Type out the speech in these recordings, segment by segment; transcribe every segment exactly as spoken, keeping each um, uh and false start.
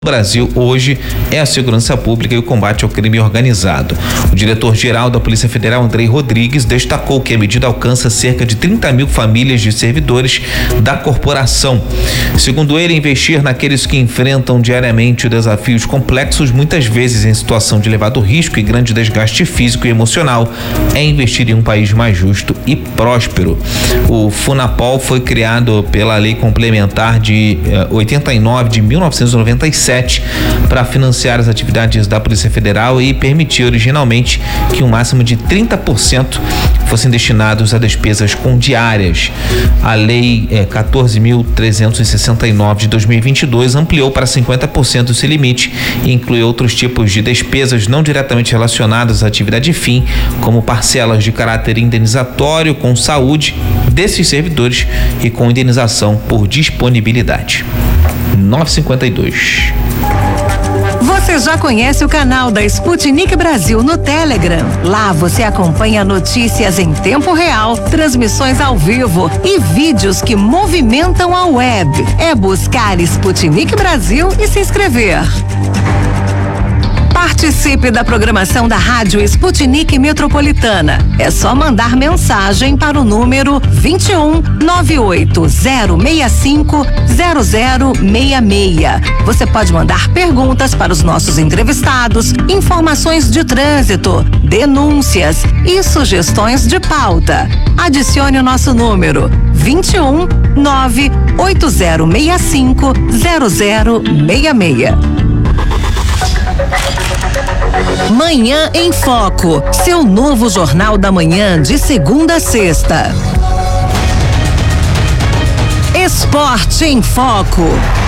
Brasil hoje é a segurança pública e o combate ao crime organizado. O diretor-geral da Polícia Federal, Andrei Rodrigues, destacou que a medida alcança cerca de trinta mil famílias de servidores da corporação. Segundo ele, investir naqueles que enfrentam diariamente desafios complexos, muitas vezes em situação de elevado risco e grande desgaste físico e emocional, é investir em um país mais justo e próspero. O FUNAPOL foi criado pela Lei Complementar de uh, oitenta e nove de mil novecentos e noventa e sete para financiar as atividades da Polícia Federal e permitir originalmente que um máximo de trinta por cento fossem destinados a despesas com diárias. A Lei eh, quatorze mil trezentos e sessenta e nove de dois mil e vinte e dois ampliou para cinquenta por cento esse limite e inclui outros tipos de despesas não diretamente relacionadas à atividade fim, como parcelas de caráter indenizatório com saúde desses servidores e com indenização por disponibilidade. nove e cinquenta e dois. Você já conhece o canal da Sputnik Brasil no Telegram? Lá você acompanha notícias em tempo real, transmissões ao vivo e vídeos que movimentam a web. É buscar Sputnik Brasil e se inscrever. Participe da programação da Rádio Sputnik Metropolitana. É só mandar mensagem para o número vinte e um, nove oito zero seis cinco, zero zero seis seis. Você pode mandar perguntas para os nossos entrevistados, informações de trânsito, denúncias e sugestões de pauta. Adicione o nosso número vinte e um, nove oito zero seis cinco, zero zero seis seis. Manhã em Foco, seu novo jornal da manhã de segunda a sexta. Esporte em Foco.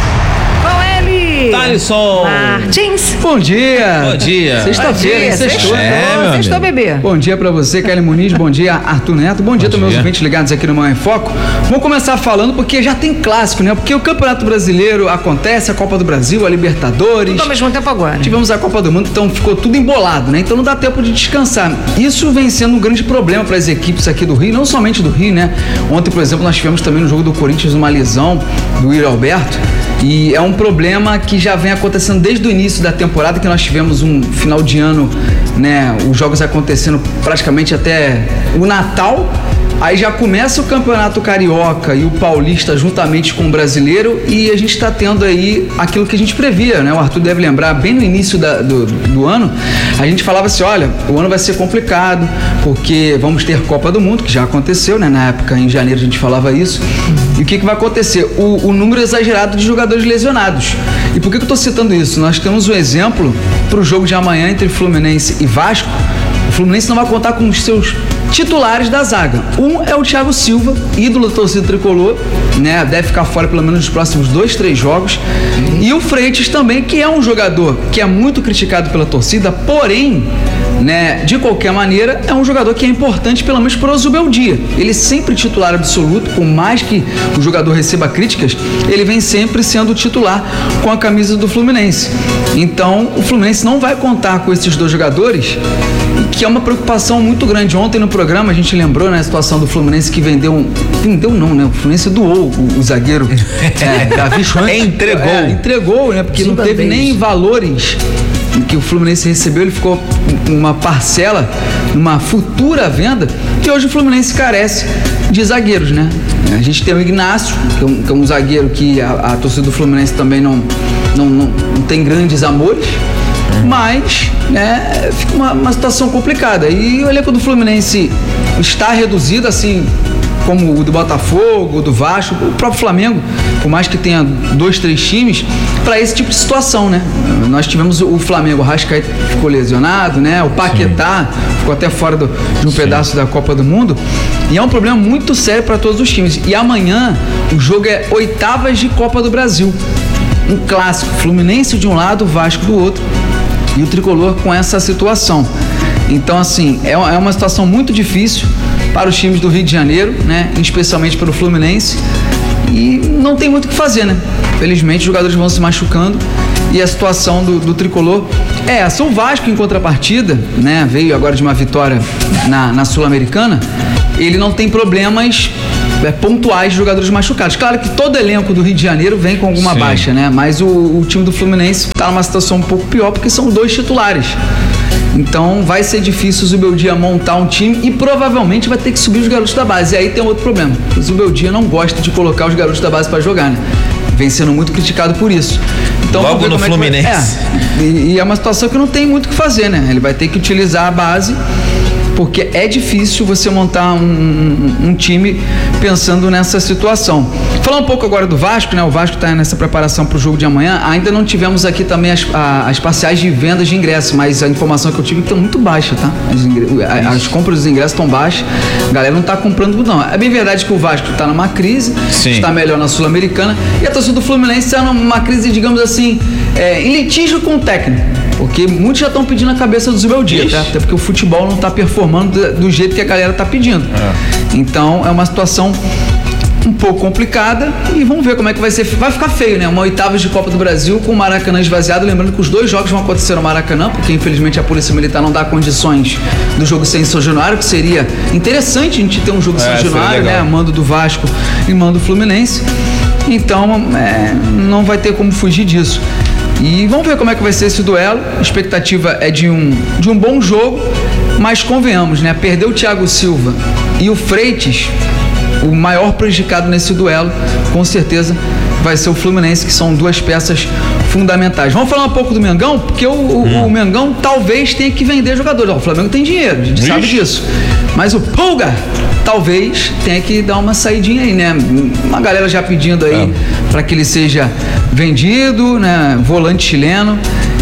Com ele, Thalisson Martins. Bom dia. Bom dia. Sexta-feira, hein? Sextou. É, meu Sextou, amigo. bebê. Bom dia pra você, Kelly Muniz. Bom dia, Arthur Neto. Bom dia também aos ouvintes ligados aqui no Manhã em Foco. Vamos começar falando porque já tem clássico, né? Porque o Campeonato Brasileiro acontece, a Copa do Brasil, a Libertadores. Tudo ao mesmo tempo agora. Tivemos a Copa do Mundo, então ficou tudo embolado, né? Então não dá tempo de descansar. Isso vem sendo um grande problema para as equipes aqui do Rio, não somente do Rio, né? Ontem, por exemplo, nós tivemos também no jogo do Corinthians uma lesão do Yuri Alberto. E é um problema que já vem acontecendo desde o início da temporada, que nós tivemos um final de ano, né? Os jogos acontecendo praticamente até o Natal. Aí já começa o Campeonato Carioca e o Paulista juntamente com o Brasileiro e a gente está tendo aí aquilo que a gente previa, né? O Arthur deve lembrar, bem no início da, do, do ano, a gente falava assim, olha, o ano vai ser complicado porque vamos ter Copa do Mundo, que já aconteceu, né? Na época, em janeiro, a gente falava isso. E o que, que vai acontecer? O, o número exagerado de jogadores lesionados. E por que, que eu estou citando isso? Nós temos um exemplo para o jogo de amanhã entre Fluminense e Vasco. O Fluminense não vai contar com os seus titulares da zaga. Um é o Thiago Silva, ídolo da torcida tricolor, né? Deve ficar fora pelo menos nos próximos dois, três jogos. Uhum. E o Freitas também, que é um jogador que é muito criticado pela torcida, porém, né, de qualquer maneira, é um jogador que é importante, pelo menos para o Zubeldia. Ele é sempre titular absoluto, por mais que o jogador receba críticas, ele vem sempre sendo titular com a camisa do Fluminense. Então, o Fluminense não vai contar com esses dois jogadores, que é uma preocupação muito grande. Ontem no programa a gente lembrou, né, a situação do Fluminense que vendeu um... Vendeu não, né? O Fluminense doou o, o zagueiro é, Davi Schwanz. Entregou. É, entregou, né? Porque não teve nem valores que o Fluminense recebeu, ele ficou com uma parcela numa futura venda, que hoje o Fluminense carece de zagueiros, né? A gente tem o Ignacio, que é um, que é um zagueiro que a, a torcida do Fluminense também não, não, não, não tem grandes amores, mas, né, fica uma, uma situação complicada. E o elenco do Fluminense está reduzido, assim como o do Botafogo, o do Vasco, o próprio Flamengo, por mais que tenha dois, três times, para esse tipo de situação, né? Nós tivemos o Flamengo, o Rascaeta ficou lesionado, né? O Paquetá Sim. ficou até fora do, de um Sim. pedaço da Copa do Mundo. E é um problema muito sério para todos os times. E amanhã o jogo é oitavas de Copa do Brasil. Um clássico, Fluminense de um lado, Vasco do outro. E o Tricolor com essa situação. Então, assim, é uma situação muito difícil para os times do Rio de Janeiro, né? Especialmente para o Fluminense. E não tem muito o que fazer, né? Felizmente, os jogadores vão se machucando e a situação do, do Tricolor é essa. O Vasco, em contrapartida, né? Veio agora de uma vitória na, na Sul-Americana. Ele não tem problemas é, pontuais de jogadores machucados. Claro que todo elenco do Rio de Janeiro vem com alguma Sim. baixa, né? Mas o, o time do Fluminense está numa situação um pouco pior porque são dois titulares. Então vai ser difícil o Zubeldia montar um time e provavelmente vai ter que subir os garotos da base. E aí tem outro problema. O Zubeldia não gosta de colocar os garotos da base para jogar, né? Vem sendo muito criticado por isso. Então, logo no Fluminense. É, e, e é uma situação que não tem muito o que fazer, né? Ele vai ter que utilizar a base, porque é difícil você montar um, um, um time pensando nessa situação. Falar um pouco agora do Vasco, né? O Vasco está nessa preparação para o jogo de amanhã. Ainda não tivemos aqui também as, a, as parciais de vendas de ingressos, mas a informação que eu tive é que está muito baixa, tá? As, as compras dos ingressos estão baixas, a galera não está comprando não. É bem verdade que o Vasco está numa crise, Sim. está melhor na Sul-Americana, e a torcida do Fluminense está numa crise, digamos assim, é, em litígio com o técnico. Porque muitos já estão pedindo a cabeça do Zubeldia, tá? Até porque o futebol não está performando do, do jeito que a galera está pedindo. É. Então é uma situação um pouco complicada e vamos ver como é que vai ser. Vai ficar feio, né? Uma oitava de Copa do Brasil com o Maracanã esvaziado. Lembrando que os dois jogos vão acontecer no Maracanã, porque infelizmente a Polícia Militar não dá condições do jogo sem São Januário, que seria interessante a gente ter um jogo é, São Januário, né? Mando do Vasco e mando do Fluminense. Então é, não vai ter como fugir disso. E vamos ver como é que vai ser esse duelo. A expectativa é de um, de um bom jogo, mas convenhamos, né? Perder o Thiago Silva e o Freitas, o maior prejudicado nesse duelo, com certeza vai ser o Fluminense, que são duas peças fundamentais. Vamos falar um pouco do Mengão, porque o, o, hum. o Mengão talvez tenha que vender jogadores. O Flamengo tem dinheiro, a gente Ixi. sabe disso. Mas o Pulga talvez tenha que dar uma saidinha aí, né? Uma galera já pedindo aí é. para que ele seja vendido, né? Volante chileno.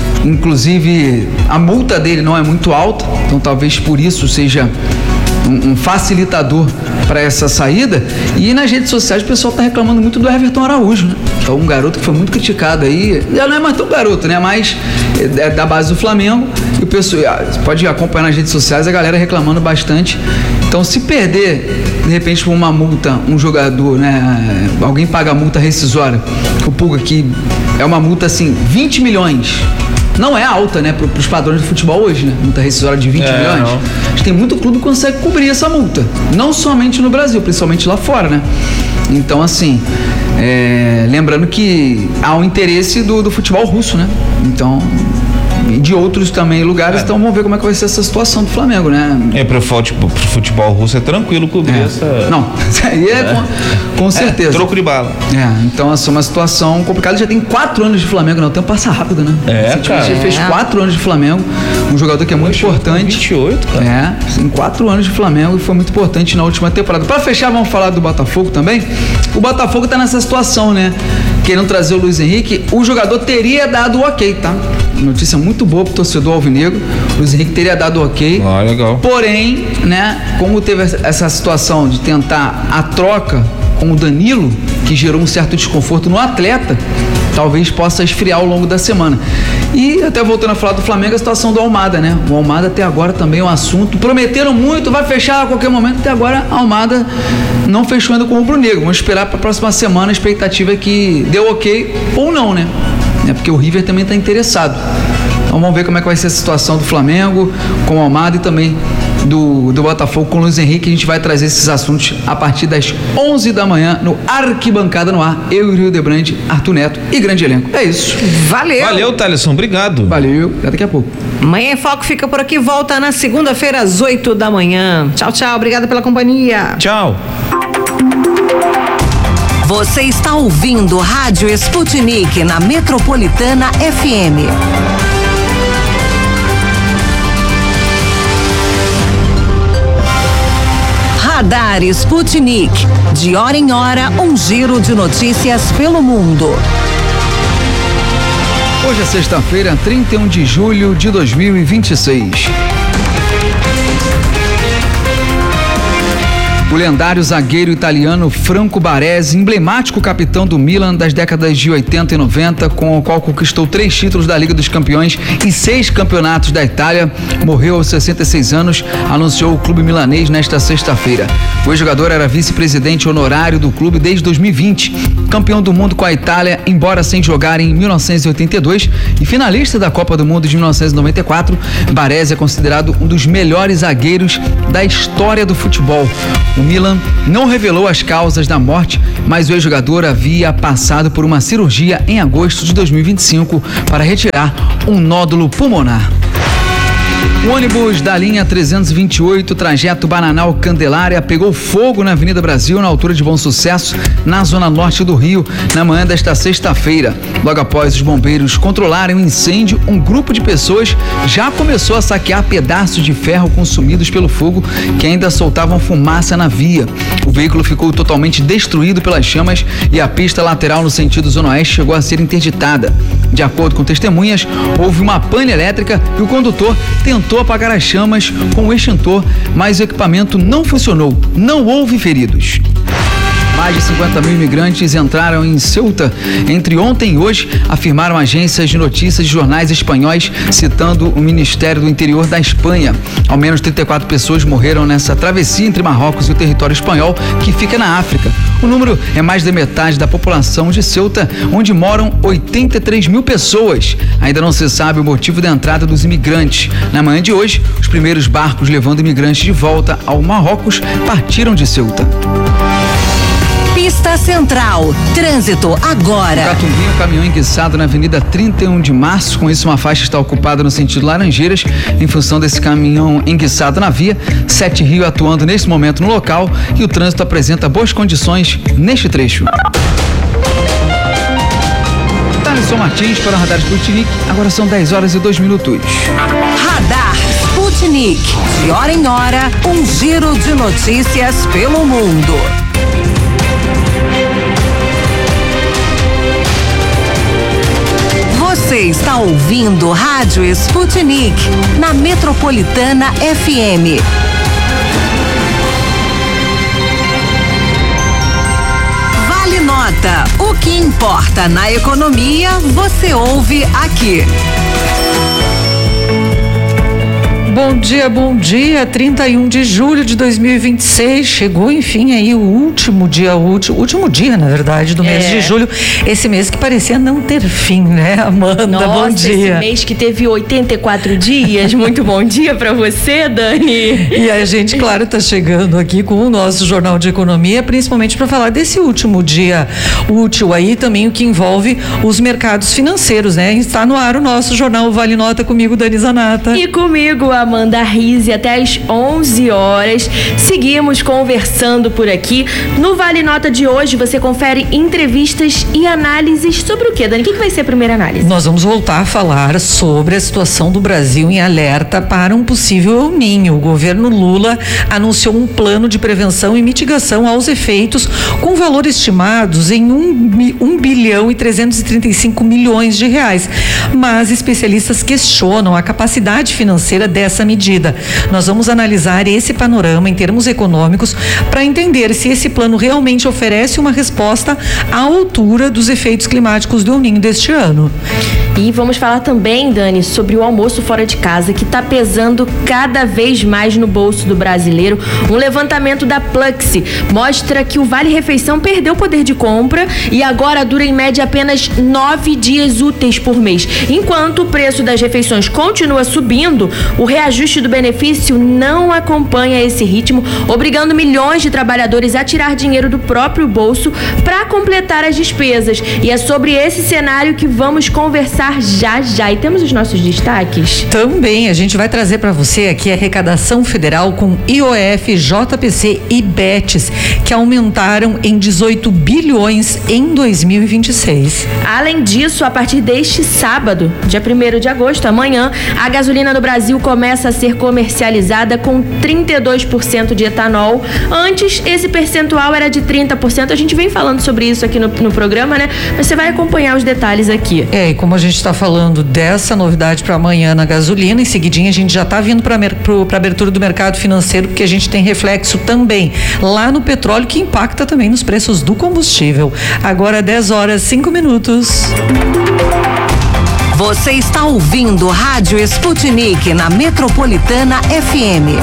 Inclusive, a multa dele não é muito alta, então talvez por isso seja um, um facilitador para essa saída. E nas redes sociais o pessoal está reclamando muito do Everton Araújo, né? Que é um garoto que foi muito criticado aí. Já não é mais tão garoto, né? Mas é da base do Flamengo. E o pessoal pode acompanhar nas redes sociais a galera reclamando bastante. Então, se perder, de repente, por uma multa, um jogador, né? Alguém paga a multa rescisória, o Pulga aqui é uma multa assim, vinte milhões. Não é alta, né, para os padrões de futebol hoje, né? Multa rescisória de vinte milhões. Não. Acho que tem muito clube que consegue cobrir essa multa. Não somente no Brasil, principalmente lá fora, né? Então, assim, é, lembrando que há um interesse do, do futebol russo, né? Então, e de outros também lugares, é. Então vamos ver como é que vai ser essa situação do Flamengo, né? É, pro futebol, pro futebol russo é tranquilo cobrir é. essa... Não, isso aí é, é. Com, com certeza. É, troco de bala. É, então essa é uma situação complicada. Já tem quatro anos de Flamengo, não, o tempo passa rápido, né? É, Esse cara. Time fez quatro anos de Flamengo, um jogador que é muito Poxa, importante. vinte e oito, cara. É, tem quatro anos de Flamengo e foi muito importante na última temporada. Pra fechar, vamos falar do Botafogo também. O Botafogo tá nessa situação, né? Querendo trazer o Luiz Henrique, o jogador teria dado o ok, tá? Notícia muito boa pro torcedor alvinegro. O Luiz Henrique teria dado ok. Ah, legal. Porém, né, como teve essa situação de tentar a troca com o Danilo, que gerou um certo desconforto no atleta, talvez possa esfriar ao longo da semana. E até voltando a falar do Flamengo, a situação do Almada, né? O Almada até agora também é um assunto. Prometeram muito, vai fechar a qualquer momento. Até agora a Almada não fechou ainda com o rubro-negro. Vamos esperar para a próxima semana. A expectativa é que deu ok ou não, né? É porque o River também está interessado. Então vamos ver como é que vai ser a situação do Flamengo com o Almada e também do, do Botafogo com o Luiz Henrique. A gente vai trazer esses assuntos a partir das onze da manhã no Arquibancada no Ar. Eu e o Rio Debrande, Arthur Neto e grande elenco. É isso. Valeu. Valeu, Thaleson. Obrigado. Valeu. Até daqui a pouco. Manhã em Foco fica por aqui. Volta na segunda-feira às oito da manhã. Tchau, tchau. Obrigada pela companhia. Tchau. Você está ouvindo Rádio Sputnik na Metropolitana F M. Radar Sputnik. De hora em hora, um giro de notícias pelo mundo. Hoje é sexta-feira, trinta e um de julho de dois mil e vinte e seis. O lendário zagueiro italiano Franco Baresi, emblemático capitão do Milan das décadas de oitenta e noventa, com o qual conquistou três títulos da Liga dos Campeões e seis campeonatos da Itália, morreu aos sessenta e seis anos, anunciou o clube milanês nesta sexta-feira. O ex-jogador era vice-presidente honorário do clube desde dois mil e vinte, campeão do mundo com a Itália, embora sem jogar em mil novecentos e oitenta e dois e finalista da Copa do Mundo de mil novecentos e noventa e quatro, Baresi é considerado um dos melhores zagueiros da história do futebol. O Milan não revelou as causas da morte, mas o ex-jogador havia passado por uma cirurgia em agosto de dois mil e vinte e cinco para retirar um nódulo pulmonar. O ônibus da linha trezentos e vinte e oito, trajeto Bananal-Candelária, pegou fogo na Avenida Brasil, na altura de Bom Sucesso, na zona norte do Rio, na manhã desta sexta-feira. Logo após os bombeiros controlarem o incêndio, um grupo de pessoas já começou a saquear pedaços de ferro consumidos pelo fogo que ainda soltavam fumaça na via. O veículo ficou totalmente destruído pelas chamas e a pista lateral no sentido zona oeste chegou a ser interditada. De acordo com testemunhas, houve uma pane elétrica e o condutor tentou apagar as chamas com o extintor, mas o equipamento não funcionou. Não houve feridos. Mais de cinquenta mil imigrantes entraram em Ceuta entre ontem e hoje, afirmaram agências de notícias de jornais espanhóis, citando o Ministério do Interior da Espanha. Ao menos trinta e quatro pessoas morreram nessa travessia entre Marrocos e o território espanhol, que fica na África. O número é mais da metade da população de Ceuta, onde moram oitenta e três mil pessoas. Ainda não se sabe o motivo da entrada dos imigrantes. Na manhã de hoje, os primeiros barcos levando imigrantes de volta ao Marrocos partiram de Ceuta. Pista Central, trânsito agora. Catumbi, um caminhão enguiçado na Avenida trinta e um de março, com isso uma faixa está ocupada no sentido Laranjeiras, em função desse caminhão enguiçado na via. Sete Rio atuando nesse momento no local e o trânsito apresenta boas condições neste trecho. Thaleson Martins para o Radar Sputnik, agora são dez horas e dois minutos. Radar Sputnik, de hora em hora, um giro de notícias pelo mundo. Você está ouvindo Rádio Sputnik na Metropolitana F M. Vale Nota. O que importa na economia, você ouve aqui. Bom dia, bom dia, trinta e um de julho de dois mil e vinte e seis, chegou enfim aí o último dia, o último, último dia na verdade do mês é. de julho, esse mês que parecia não ter fim, né, Amanda? Nossa, bom dia. Esse mês que teve oitenta e quatro dias, muito bom dia pra você, Dani. E a gente, claro, tá chegando aqui com o nosso Jornal de Economia, principalmente para falar desse último dia útil aí, também o que envolve os mercados financeiros, né? Está no ar o nosso Jornal Vale Nota comigo, Dani Zanata. E comigo, a Amanda Rizzi, até às onze horas. Seguimos conversando por aqui. No Vale Nota de hoje, você confere entrevistas e análises sobre o quê, Dani? O que, que vai ser a primeira análise? Nós vamos voltar a falar sobre a situação do Brasil em alerta para um possível El Niño. O governo Lula anunciou um plano de prevenção e mitigação aos efeitos com valor estimados em um, um bilhão e trezentos e trinta e cinco milhões de reais. Mas especialistas questionam a capacidade financeira dessa medida. Nós vamos analisar esse panorama em termos econômicos para entender se esse plano realmente oferece uma resposta à altura dos efeitos climáticos do El Niño deste ano. E vamos falar também, Dani, sobre o almoço fora de casa, que está pesando cada vez mais no bolso do brasileiro. Um levantamento da Pluxee mostra que o Vale-Refeição perdeu o poder de compra e agora dura em média apenas nove dias úteis por mês. Enquanto o preço das refeições continua subindo, o reajuste do benefício não acompanha esse ritmo, obrigando milhões de trabalhadores a tirar dinheiro do próprio bolso para completar as despesas. E é sobre esse cenário que vamos conversar já já. E temos os nossos destaques? Também a gente vai trazer para você aqui a arrecadação federal com I O F, J P C e Betes, que aumentaram em dezoito bilhões em dois mil e vinte e seis. Além disso, a partir deste sábado, dia primeiro de agosto, amanhã, a gasolina no Brasil começa a ser comercializada com trinta e dois por cento de etanol. Antes, esse percentual era de trinta por cento. A gente vem falando sobre isso aqui no, no programa, né? Mas você vai acompanhar os detalhes aqui. É, e como a gente está falando dessa novidade para amanhã na gasolina, em seguidinha a gente já está vindo para a abertura do mercado financeiro, porque a gente tem reflexo também lá no petróleo, que impacta também nos preços do combustível. Agora dez horas, cinco minutos. Você está ouvindo Rádio Sputnik na Metropolitana F M.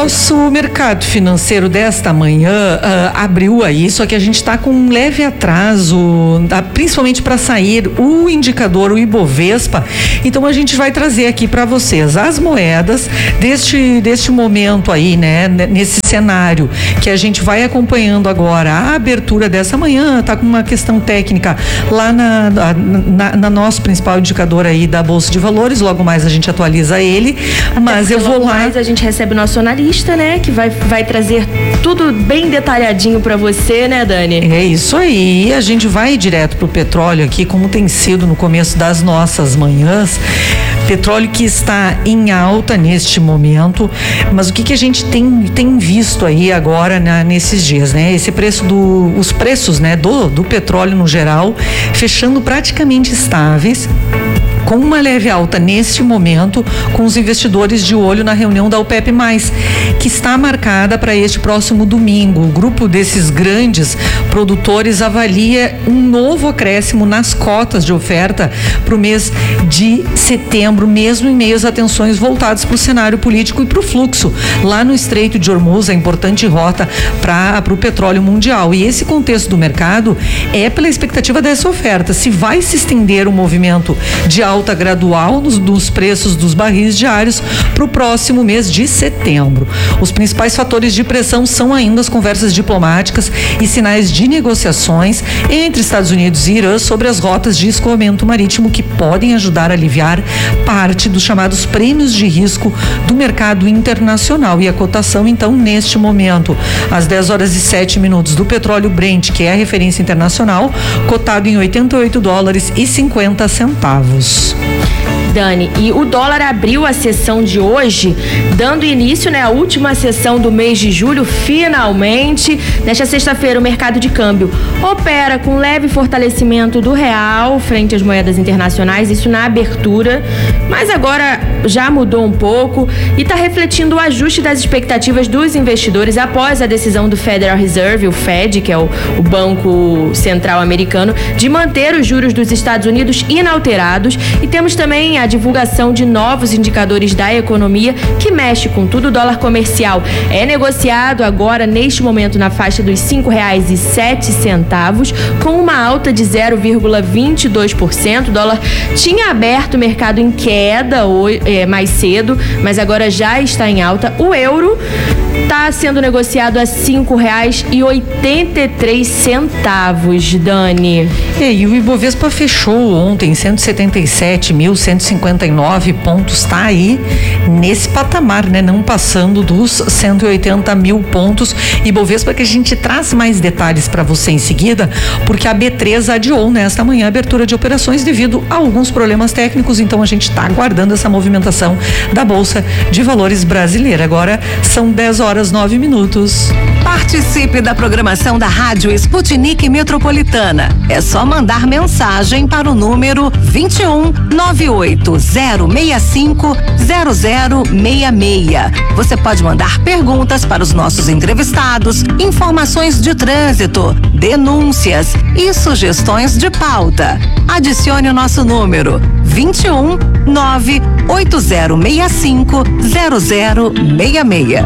nosso mercado financeiro desta manhã uh, abriu aí, só que a gente está com um leve atraso, uh, principalmente para sair o indicador, o Ibovespa. Então a gente vai trazer aqui para vocês as moedas deste, deste momento aí, né? Nesse cenário que a gente vai acompanhando agora. A abertura dessa manhã tá com uma questão técnica lá na, na, na, na nosso principal indicador aí da Bolsa de Valores. Logo mais a gente atualiza ele, mas eu vou logo lá. Mais a gente recebe o nosso analista, né? Que vai, vai trazer tudo bem detalhadinho para você, né, Dani? É isso aí. A gente vai direto pro petróleo aqui, como tem sido no começo das nossas manhãs. Petróleo que está em alta neste momento, mas o que que a gente tem, tem visto aí agora, né, nesses dias, né? Esse preço do, os preços, né, do, do petróleo no geral, fechando praticamente estáveis, com uma leve alta neste momento, com os investidores de olho na reunião da OPEP mais, que está marcada para este próximo domingo. O grupo desses grandes produtores avalia um novo acréscimo nas cotas de oferta para o mês de setembro, mesmo em meio às atenções voltadas para o cenário político e para o fluxo lá no Estreito de Hormuz, a importante rota para o petróleo mundial. E esse contexto do mercado é pela expectativa dessa oferta. Se vai se estender o movimento de alta gradual nos, nos preços dos barris diários para o próximo mês de setembro. Os principais fatores de pressão são ainda as conversas diplomáticas e sinais de negociações entre Estados Unidos e Irã sobre as rotas de escoamento marítimo que podem ajudar a aliviar parte dos chamados prêmios de risco do mercado internacional. E a cotação, então, neste momento, às dez horas e sete minutos, do petróleo Brent, que é a referência internacional, cotado em oitenta e oito dólares e cinquenta centavos. Dani, e o dólar abriu a sessão de hoje, dando início, né, à última sessão do mês de julho, finalmente. Nesta sexta-feira, o mercado de câmbio opera com leve fortalecimento do real frente às moedas internacionais, isso na abertura, mas agora já mudou um pouco e está refletindo o ajuste das expectativas dos investidores após a decisão do Federal Reserve, o Fed, que é o, o Banco Central Americano, de manter os juros dos Estados Unidos inalterados. E temos também a divulgação de novos indicadores da economia, que mexe com tudo. O dólar comercial é negociado agora, neste momento, na faixa dos cinco reais e sete centavos, com uma alta de zero vírgula vinte e dois por cento. O dólar tinha aberto o mercado em queda hoje, é, mais cedo, mas agora já está em alta. O euro está sendo negociado a cinco reais e oitenta e três centavos, Dani. É, e o Ibovespa fechou ontem cento e setenta e sete mil cento e cinquenta e nove pontos, está aí nesse patamar, né? Não passando dos cento e oitenta mil pontos. Ibovespa que a gente traz mais detalhes para você em seguida, porque a B três adiou nesta manhã a abertura de operações devido a alguns problemas técnicos, então a gente está aguardando essa movimentação da Bolsa de Valores brasileira. Agora são dez horas nove minutos. Participe da programação da Rádio Sputnik Metropolitana. É só mandar mensagem para o número vinte e um nove oito zero seis cinco zero zero seis seis. Você pode mandar perguntas para os nossos entrevistados, informações de trânsito, denúncias e sugestões de pauta. Adicione o nosso número vinte e um nove oito zero seis cinco zero zero seis seis.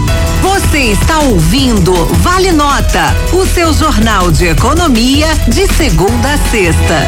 Você está ouvindo Vale Nota, o seu jornal de economia de segunda a sexta.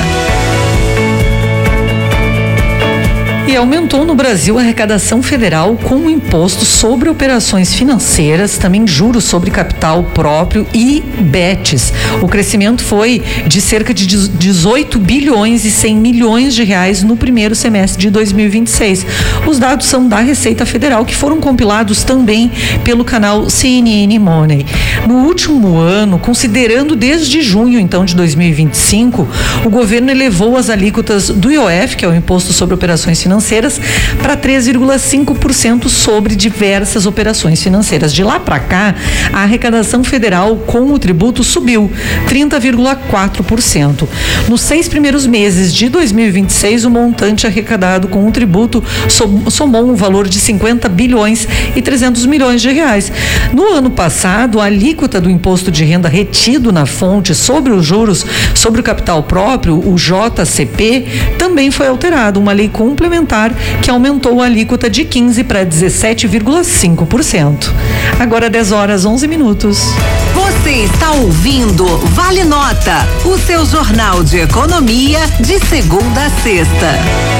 E aumentou no Brasil a arrecadação federal com o imposto sobre operações financeiras, também juros sobre capital próprio e B E Ts. O crescimento foi de cerca de dezoito bilhões e cem milhões de reais no primeiro semestre de dois mil e vinte e seis. Os dados são da Receita Federal, que foram compilados também pelo canal C N N Money. No último ano, considerando desde junho então de dois mil e vinte e cinco, o governo elevou as alíquotas do I O F, que é o Imposto sobre Operações Financeiras, para três vírgula cinco por cento sobre diversas operações financeiras. De lá para cá, a arrecadação federal com o tributo subiu trinta vírgula quatro por cento. Nos seis primeiros meses de dois mil e vinte e seis, o montante arrecadado com o tributo somou um valor de cinquenta bilhões e trezentos milhões de reais. No ano passado, a alíquota do imposto de renda retido na fonte sobre os juros sobre o capital próprio, o J C P, também foi alterado. Uma lei complementar Alimentar, que aumentou a alíquota de quinze para dezessete vírgula cinco por cento. Agora dez horas onze minutos. Você está ouvindo Vale Nota, o seu jornal de economia de segunda a sexta.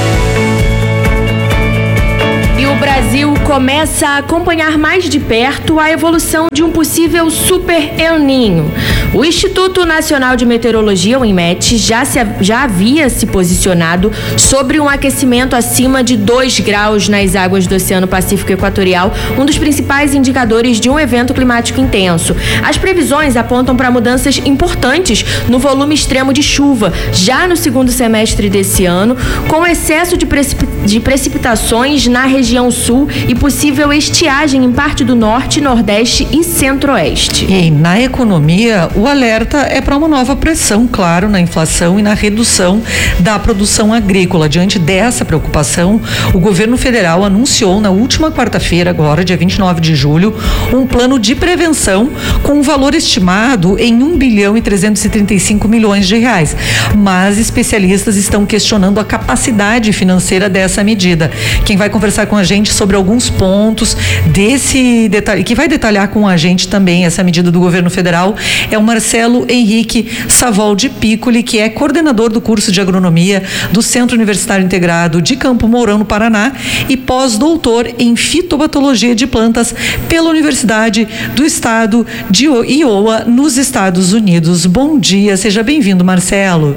E o Brasil começa a acompanhar mais de perto a evolução de um possível super El Niño. O Instituto Nacional de Meteorologia, o INMET, já, se, já havia se posicionado sobre um aquecimento acima de dois graus nas águas do Oceano Pacífico Equatorial, um dos principais indicadores de um evento climático intenso. As previsões apontam para mudanças importantes no volume extremo de chuva, já no segundo semestre desse ano, com excesso de, precip, de precipitações na região sul e possível estiagem em parte do norte, nordeste e centro-oeste. E na economia, o alerta é para uma nova pressão, claro, na inflação e na redução da produção agrícola. Diante dessa preocupação, o governo federal anunciou na última quarta-feira, agora, dia vinte e nove de julho, um plano de prevenção com um valor estimado em um bilhão e trezentos e trinta e cinco milhões de reais. Mas especialistas estão questionando a capacidade financeira dessa medida. Quem vai conversar com a gente sobre alguns pontos desse detalhe, que vai detalhar com a gente também essa medida do governo federal, é o Marcelo Henrique Savoldi Piccoli, que é coordenador do curso de agronomia do Centro Universitário Integrado de Campo Mourão, no Paraná, e pós-doutor em fitopatologia de plantas pela Universidade do Estado de Iowa, nos Estados Unidos. Bom dia, seja bem-vindo, Marcelo.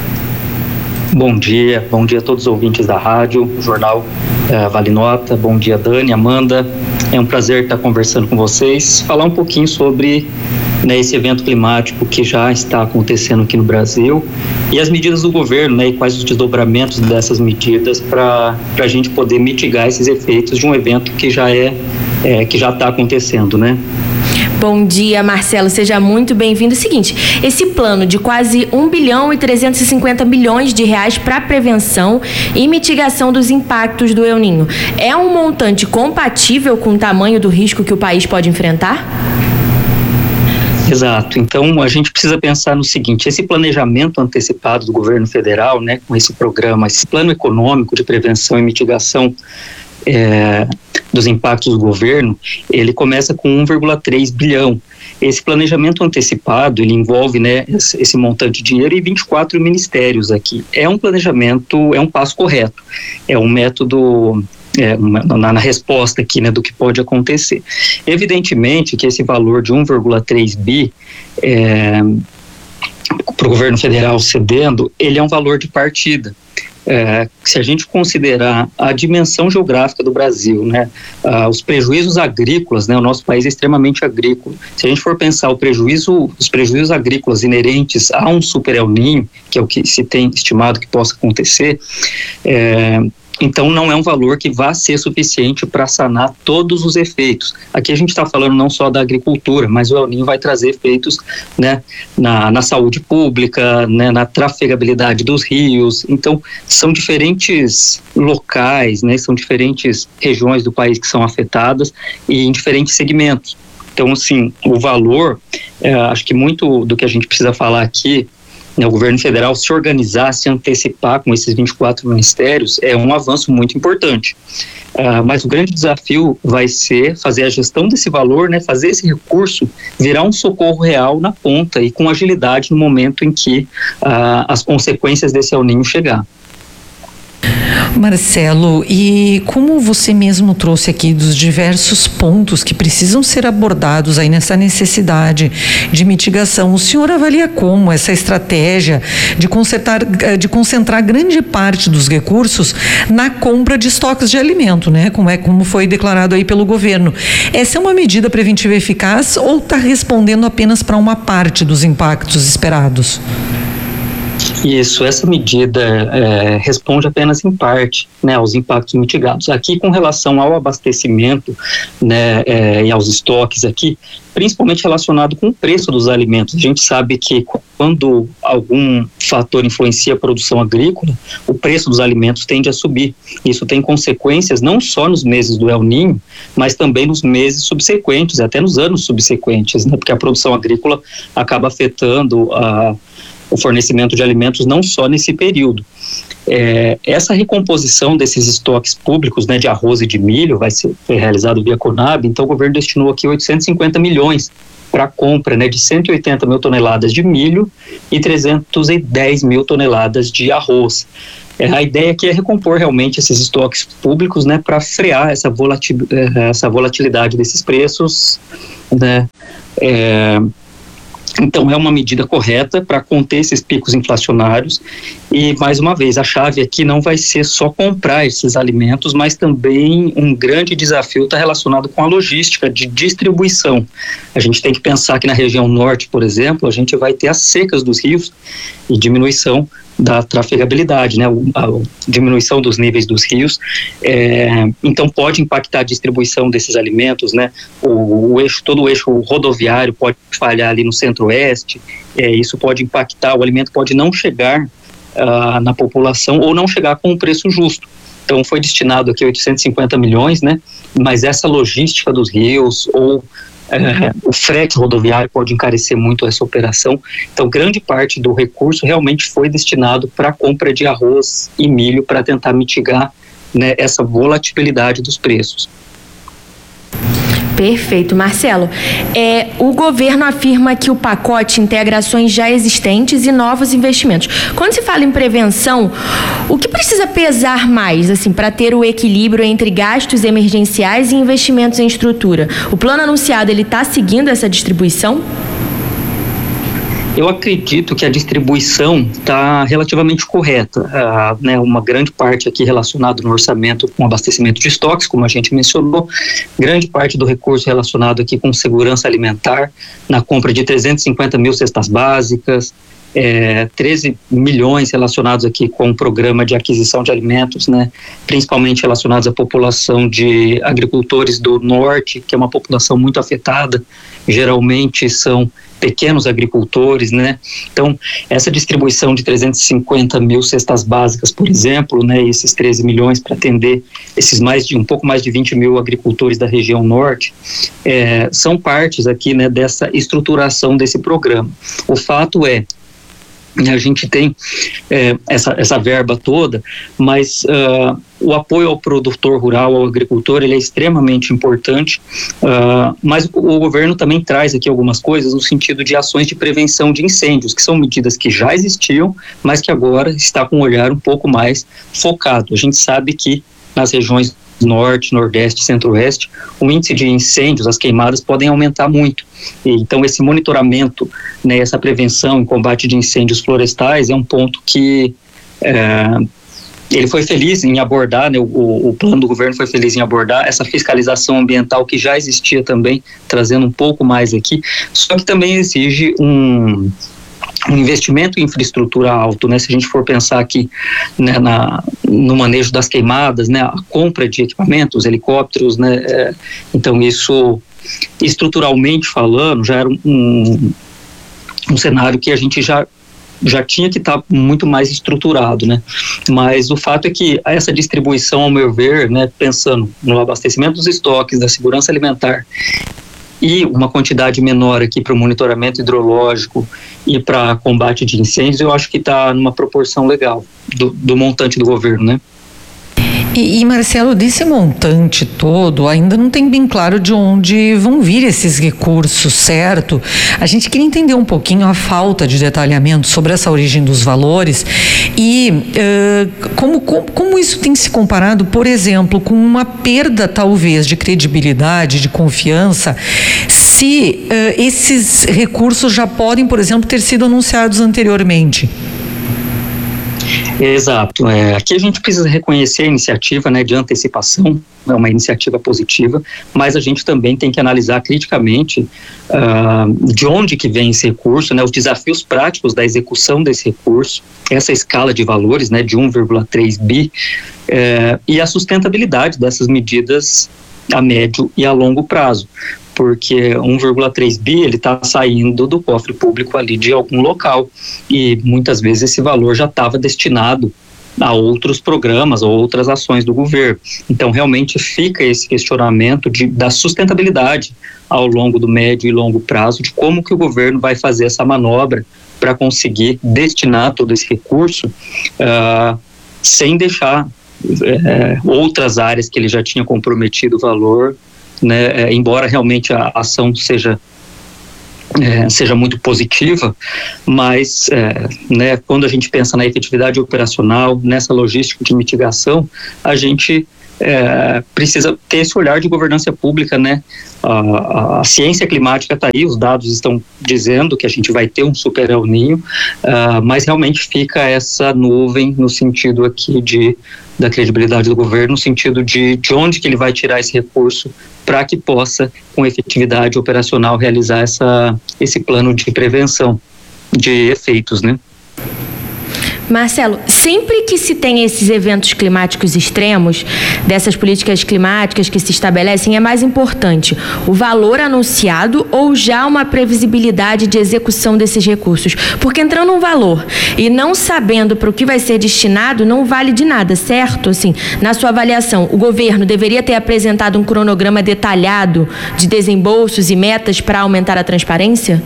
Bom dia, bom dia a todos os ouvintes da rádio, jornal uh, Vale Nota. Bom dia, Dani, Amanda. É um prazer estar conversando com vocês, falar um pouquinho sobre, né, esse evento climático que já está acontecendo aqui no Brasil e as medidas do governo, né, e quais os desdobramentos dessas medidas para a gente poder mitigar esses efeitos de um evento que já é, é que já está acontecendo, né? Bom dia, Marcelo, seja muito bem-vindo. Seguinte, esse plano de quase um bilhão e trezentos e cinquenta milhões de reais para prevenção e mitigação dos impactos do El Niño é um montante compatível com o tamanho do risco que o país pode enfrentar? Exato. Então, a gente precisa pensar no seguinte: esse planejamento antecipado do governo federal, né, com esse programa, esse plano econômico de prevenção e mitigação é, dos impactos do governo, ele começa com um vírgula três bilhão. Esse planejamento antecipado, ele envolve, né, esse, esse montante de dinheiro e vinte e quatro ministérios aqui. É um planejamento, é um passo correto, é um método... É, na, na resposta aqui, né, do que pode acontecer. Evidentemente que esse valor de um vírgula três bi é, para o governo federal cedendo, ele é um valor de partida. É, se a gente considerar a dimensão geográfica do Brasil, né, ah, os prejuízos agrícolas, né, o nosso país é extremamente agrícola. Se a gente for pensar o prejuízo, os prejuízos agrícolas inerentes a um super El Niño, que é o que se tem estimado que possa acontecer, é, então não é um valor que vá ser suficiente para sanar todos os efeitos. Aqui a gente está falando não só da agricultura, mas o El Niño vai trazer efeitos, né, na, na saúde pública, né, na trafegabilidade dos rios. Então são diferentes locais, né, são diferentes regiões do país que são afetadas e em diferentes segmentos. Então, assim, o valor, é, acho que muito do que a gente precisa falar aqui, né, o governo federal se organizar, se antecipar com esses vinte e quatro ministérios é um avanço muito importante. Uh, mas o grande desafio vai ser fazer a gestão desse valor, né, fazer esse recurso virar um socorro real na ponta e com agilidade no momento em que uh, as consequências desse El Niño chegar. Marcelo, e como você mesmo trouxe aqui dos diversos pontos que precisam ser abordados aí nessa necessidade de mitigação, o senhor avalia como essa estratégia de, consertar, de concentrar grande parte dos recursos na compra de estoques de alimento, né? Como é como foi declarado aí pelo governo. Essa é uma medida preventiva eficaz ou está respondendo apenas para uma parte dos impactos esperados? Isso, essa medida é, responde apenas em parte, né, aos impactos mitigados. Aqui, com relação ao abastecimento, né, é, e aos estoques aqui, principalmente relacionado com o preço dos alimentos. A gente sabe que quando algum fator influencia a produção agrícola, o preço dos alimentos tende a subir. Isso tem consequências não só nos meses do El Niño, mas também nos meses subsequentes, até nos anos subsequentes, né, porque a produção agrícola acaba afetando a o fornecimento de alimentos não só nesse período. É, essa recomposição desses estoques públicos, né, de arroz e de milho vai ser foi realizado via Conab, então o governo destinou aqui oitocentos e cinquenta milhões para a compra, né, de cento e oitenta mil toneladas de milho e trezentos e dez mil toneladas de arroz. É, a ideia aqui é recompor realmente esses estoques públicos, né, para frear essa, volatil, essa volatilidade desses preços, né. É, Então, é uma medida correta para conter esses picos inflacionários e, mais uma vez, a chave aqui não vai ser só comprar esses alimentos, mas também um grande desafio está relacionado com a logística de distribuição. A gente tem que pensar que na região norte, por exemplo, a gente vai ter as secas dos rios e diminuição da trafegabilidade, né, a diminuição dos níveis dos rios, é, então pode impactar a distribuição desses alimentos, né, o, o eixo, todo o eixo rodoviário pode falhar ali no centro-oeste, é, isso pode impactar, o alimento pode não chegar uh, na população ou não chegar com um preço justo. Então foi destinado aqui oitocentos e cinquenta milhões, né, mas essa logística dos rios ou É, o frete rodoviário pode encarecer muito essa operação, então grande parte do recurso realmente foi destinado para a compra de arroz e milho para tentar mitigar, né, essa volatilidade dos preços. Perfeito, Marcelo. É, o governo afirma que o pacote integra ações já existentes e novos investimentos. Quando se fala em prevenção, o que precisa pesar mais, assim, para ter o equilíbrio entre gastos emergenciais e investimentos em estrutura? O plano anunciado, ele está seguindo essa distribuição? Eu acredito que a distribuição está relativamente correta, ah, né, uma grande parte aqui relacionado no orçamento com abastecimento de estoques, como a gente mencionou, grande parte do recurso relacionado aqui com segurança alimentar, na compra de trezentos e cinquenta mil cestas básicas, é, treze milhões relacionados aqui com o programa de aquisição de alimentos, né, principalmente relacionados à população de agricultores do norte, que é uma população muito afetada, geralmente são pequenos agricultores, né? Então, essa distribuição de trezentos e cinquenta mil cestas básicas, por exemplo, né, e esses treze milhões para atender esses mais de um pouco mais de vinte mil agricultores da região norte, é, são partes aqui, né, dessa estruturação desse programa. O fato é, a gente tem é, essa, essa verba toda, mas uh, o apoio ao produtor rural, ao agricultor, ele é extremamente importante, uh, mas o, o governo também traz aqui algumas coisas no sentido de ações de prevenção de incêndios, que são medidas que já existiam, mas que agora está com um olhar um pouco mais focado. A gente sabe que nas regiões norte, nordeste, centro-oeste, o índice de incêndios, as queimadas podem aumentar muito. E, então esse monitoramento, né, essa prevenção e combate de incêndios florestais é um ponto que é, ele foi feliz em abordar, né, o, o plano do governo foi feliz em abordar essa fiscalização ambiental que já existia também, trazendo um pouco mais aqui, só que também exige um um investimento em infraestrutura alto, né? Se a gente for pensar aqui, né, na, no manejo das queimadas, né, a compra de equipamentos, helicópteros, né, é, então isso, estruturalmente falando, já era um, um cenário que a gente já já tinha que estar tá muito mais estruturado, né? Mas o fato é que essa distribuição, ao meu ver, né, pensando no abastecimento dos estoques, da segurança alimentar e uma quantidade menor aqui para o monitoramento hidrológico e para combate de incêndios, eu acho que está numa proporção legal do, do montante do governo, né? E, e Marcelo, desse montante todo, ainda não tem bem claro de onde vão vir esses recursos, certo? A gente queria entender um pouquinho a falta de detalhamento sobre essa origem dos valores e uh, como, como, como isso tem se comparado, por exemplo, com uma perda talvez de credibilidade, de confiança, se uh, esses recursos já podem, por exemplo, ter sido anunciados anteriormente. Exato. É, aqui a gente precisa reconhecer a iniciativa, né, de antecipação, é uma iniciativa positiva, mas a gente também tem que analisar criticamente uh, de onde que vem esse recurso, né, os desafios práticos da execução desse recurso, essa escala de valores, né, de um vírgula três bi, uh, e a sustentabilidade dessas medidas a médio e a longo prazo, porque um vírgula três bi ele está saindo do cofre público ali de algum local e muitas vezes esse valor já estava destinado a outros programas ou outras ações do governo. Então realmente fica esse questionamento de, da sustentabilidade ao longo do médio e longo prazo, de como que o governo vai fazer essa manobra para conseguir destinar todo esse recurso uh, sem deixar uh, outras áreas que ele já tinha comprometido o valor, né, uh, embora realmente a ação seja É, seja muito positiva, mas é, né, quando a gente pensa na efetividade operacional, nessa logística de mitigação, a gente é, precisa ter esse olhar de governança pública, né? A, a, a ciência climática está aí, os dados estão dizendo que a gente vai ter um super El Niño, uh, mas realmente fica essa nuvem no sentido aqui de, da credibilidade do governo, no sentido de, de onde que ele vai tirar esse recurso para que possa, com efetividade operacional, realizar essa, esse plano de prevenção de efeitos, né? Marcelo, sempre que se tem esses eventos climáticos extremos, dessas políticas climáticas que se estabelecem, é mais importante o valor anunciado ou já uma previsibilidade de execução desses recursos? Porque entrando um valor e não sabendo para o que vai ser destinado, não vale de nada, certo? Assim, na sua avaliação, o governo deveria ter apresentado um cronograma detalhado de desembolsos e metas para aumentar a transparência?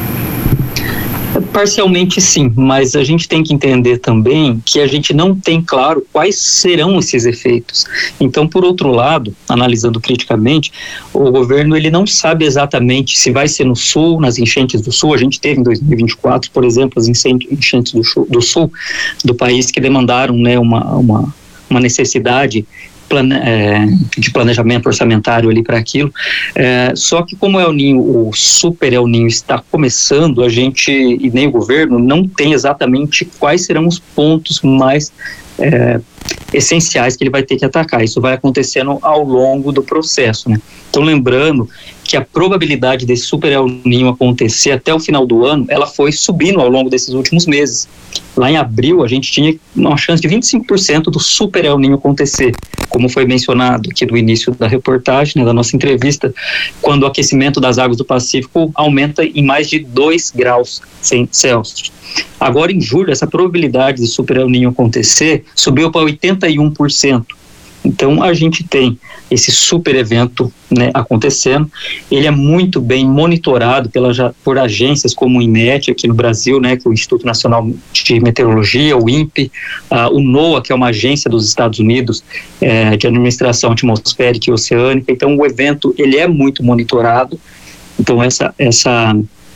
Parcialmente sim, mas a gente tem que entender também que a gente não tem claro quais serão esses efeitos. Então, por outro lado, analisando criticamente, o governo ele não sabe exatamente se vai ser no sul, nas enchentes do sul. A gente teve em dois mil e vinte e quatro, por exemplo, as enchentes do, do sul do país que demandaram, né, uma, uma, uma necessidade Plane, é, de planejamento orçamentário ali para aquilo, é, só que como El Niño, o super El Niño está começando, a gente e nem o governo não tem exatamente quais serão os pontos mais é, essenciais que ele vai ter que atacar. Isso vai acontecendo ao longo do processo, né? Então, lembrando que a probabilidade desse super El Niño acontecer até o final do ano, ela foi subindo ao longo desses últimos meses. Lá em abril, a gente tinha uma chance de vinte e cinco por cento do super El Niño acontecer, como foi mencionado aqui no início da reportagem, né, da nossa entrevista, quando o aquecimento das águas do Pacífico aumenta em mais de dois graus Celsius. Agora, em julho, essa probabilidade de super El Niño acontecer subiu para oitenta e um por cento. Então, a gente tem esse super evento, né, acontecendo. Ele é muito bem monitorado pela, por agências como o INMET aqui no Brasil, né, que é o Instituto Nacional de Meteorologia, o INPE, uh, o NOAA, que é uma agência dos Estados Unidos eh, de administração atmosférica e oceânica. Então, o evento ele é muito monitorado. Então, essa... essa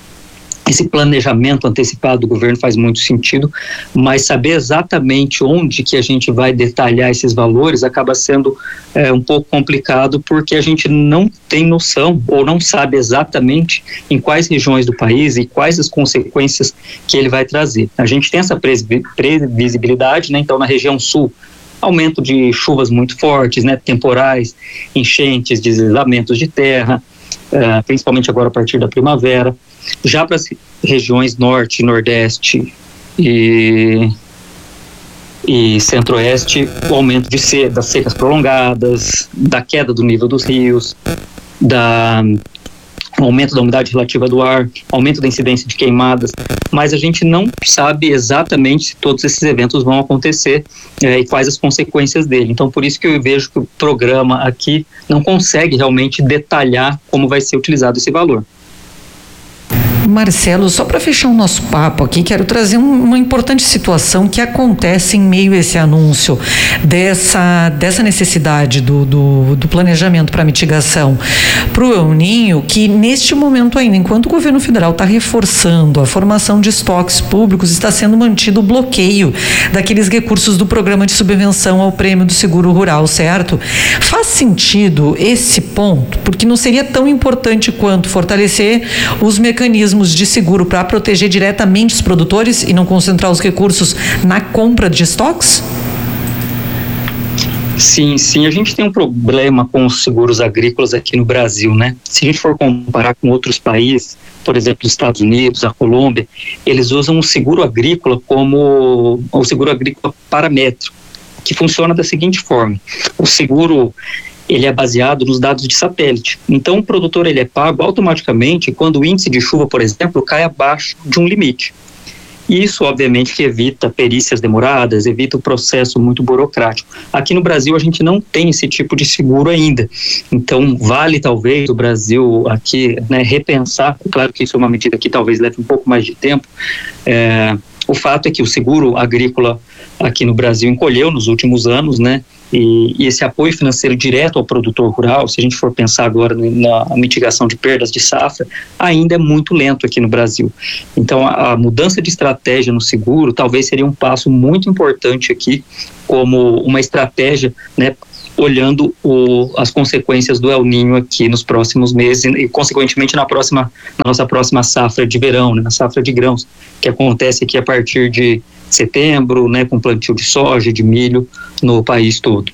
Esse planejamento antecipado do governo faz muito sentido, mas saber exatamente onde que a gente vai detalhar esses valores acaba sendo é, um pouco complicado, porque a gente não tem noção ou não sabe exatamente em quais regiões do país e quais as consequências que ele vai trazer. A gente tem essa previsibilidade, né? Então, na região sul, aumento de chuvas muito fortes, né? Temporais, enchentes, deslizamentos de terra, é, principalmente agora a partir da primavera. Já para as regiões norte, nordeste e, e centro-oeste, o aumento de se, das secas prolongadas, da queda do nível dos rios, da, o aumento da umidade relativa do ar, aumento da incidência de queimadas, mas a gente não sabe exatamente se todos esses eventos vão acontecer é, e quais as consequências dele. Então, por isso que eu vejo que o programa aqui não consegue realmente detalhar como vai ser utilizado esse valor. Marcelo, só para fechar o nosso papo aqui, quero trazer um, uma importante situação que acontece em meio a esse anúncio dessa, dessa necessidade do, do, do planejamento para mitigação para o El Niño, que neste momento ainda, enquanto o governo federal está reforçando a formação de estoques públicos, está sendo mantido o bloqueio daqueles recursos do programa de subvenção ao prêmio do seguro rural, certo? Faz sentido esse ponto, porque não seria tão importante quanto fortalecer os mecanismos de seguro para proteger diretamente os produtores e não concentrar os recursos na compra de estoques? Sim, sim, a gente tem um problema com os seguros agrícolas aqui no Brasil, né? Se a gente for comparar com outros países, por exemplo, os Estados Unidos, a Colômbia, eles usam o seguro agrícola como o seguro agrícola paramétrico, que funciona da seguinte forma: o seguro ele é baseado nos dados de satélite. Então, o produtor ele é pago automaticamente quando o índice de chuva, por exemplo, cai abaixo de um limite. E isso, obviamente, que evita perícias demoradas, evita o processo muito burocrático. Aqui no Brasil, a gente não tem esse tipo de seguro ainda. Então, vale talvez o Brasil aqui, né, repensar. Claro que isso é uma medida que talvez leve um pouco mais de tempo. É, o fato é que o seguro agrícola aqui no Brasil encolheu nos últimos anos, né? E, e esse apoio financeiro direto ao produtor rural, se a gente for pensar agora na mitigação de perdas de safra, ainda é muito lento aqui no Brasil. Então, a, a mudança de estratégia no seguro talvez seria um passo muito importante aqui, como uma estratégia, né, olhando o, as consequências do El Niño aqui nos próximos meses e, consequentemente, na, próxima, na nossa próxima safra de verão, né, na safra de grãos, que acontece aqui a partir de setembro, né, com plantio de soja, de milho no país todo.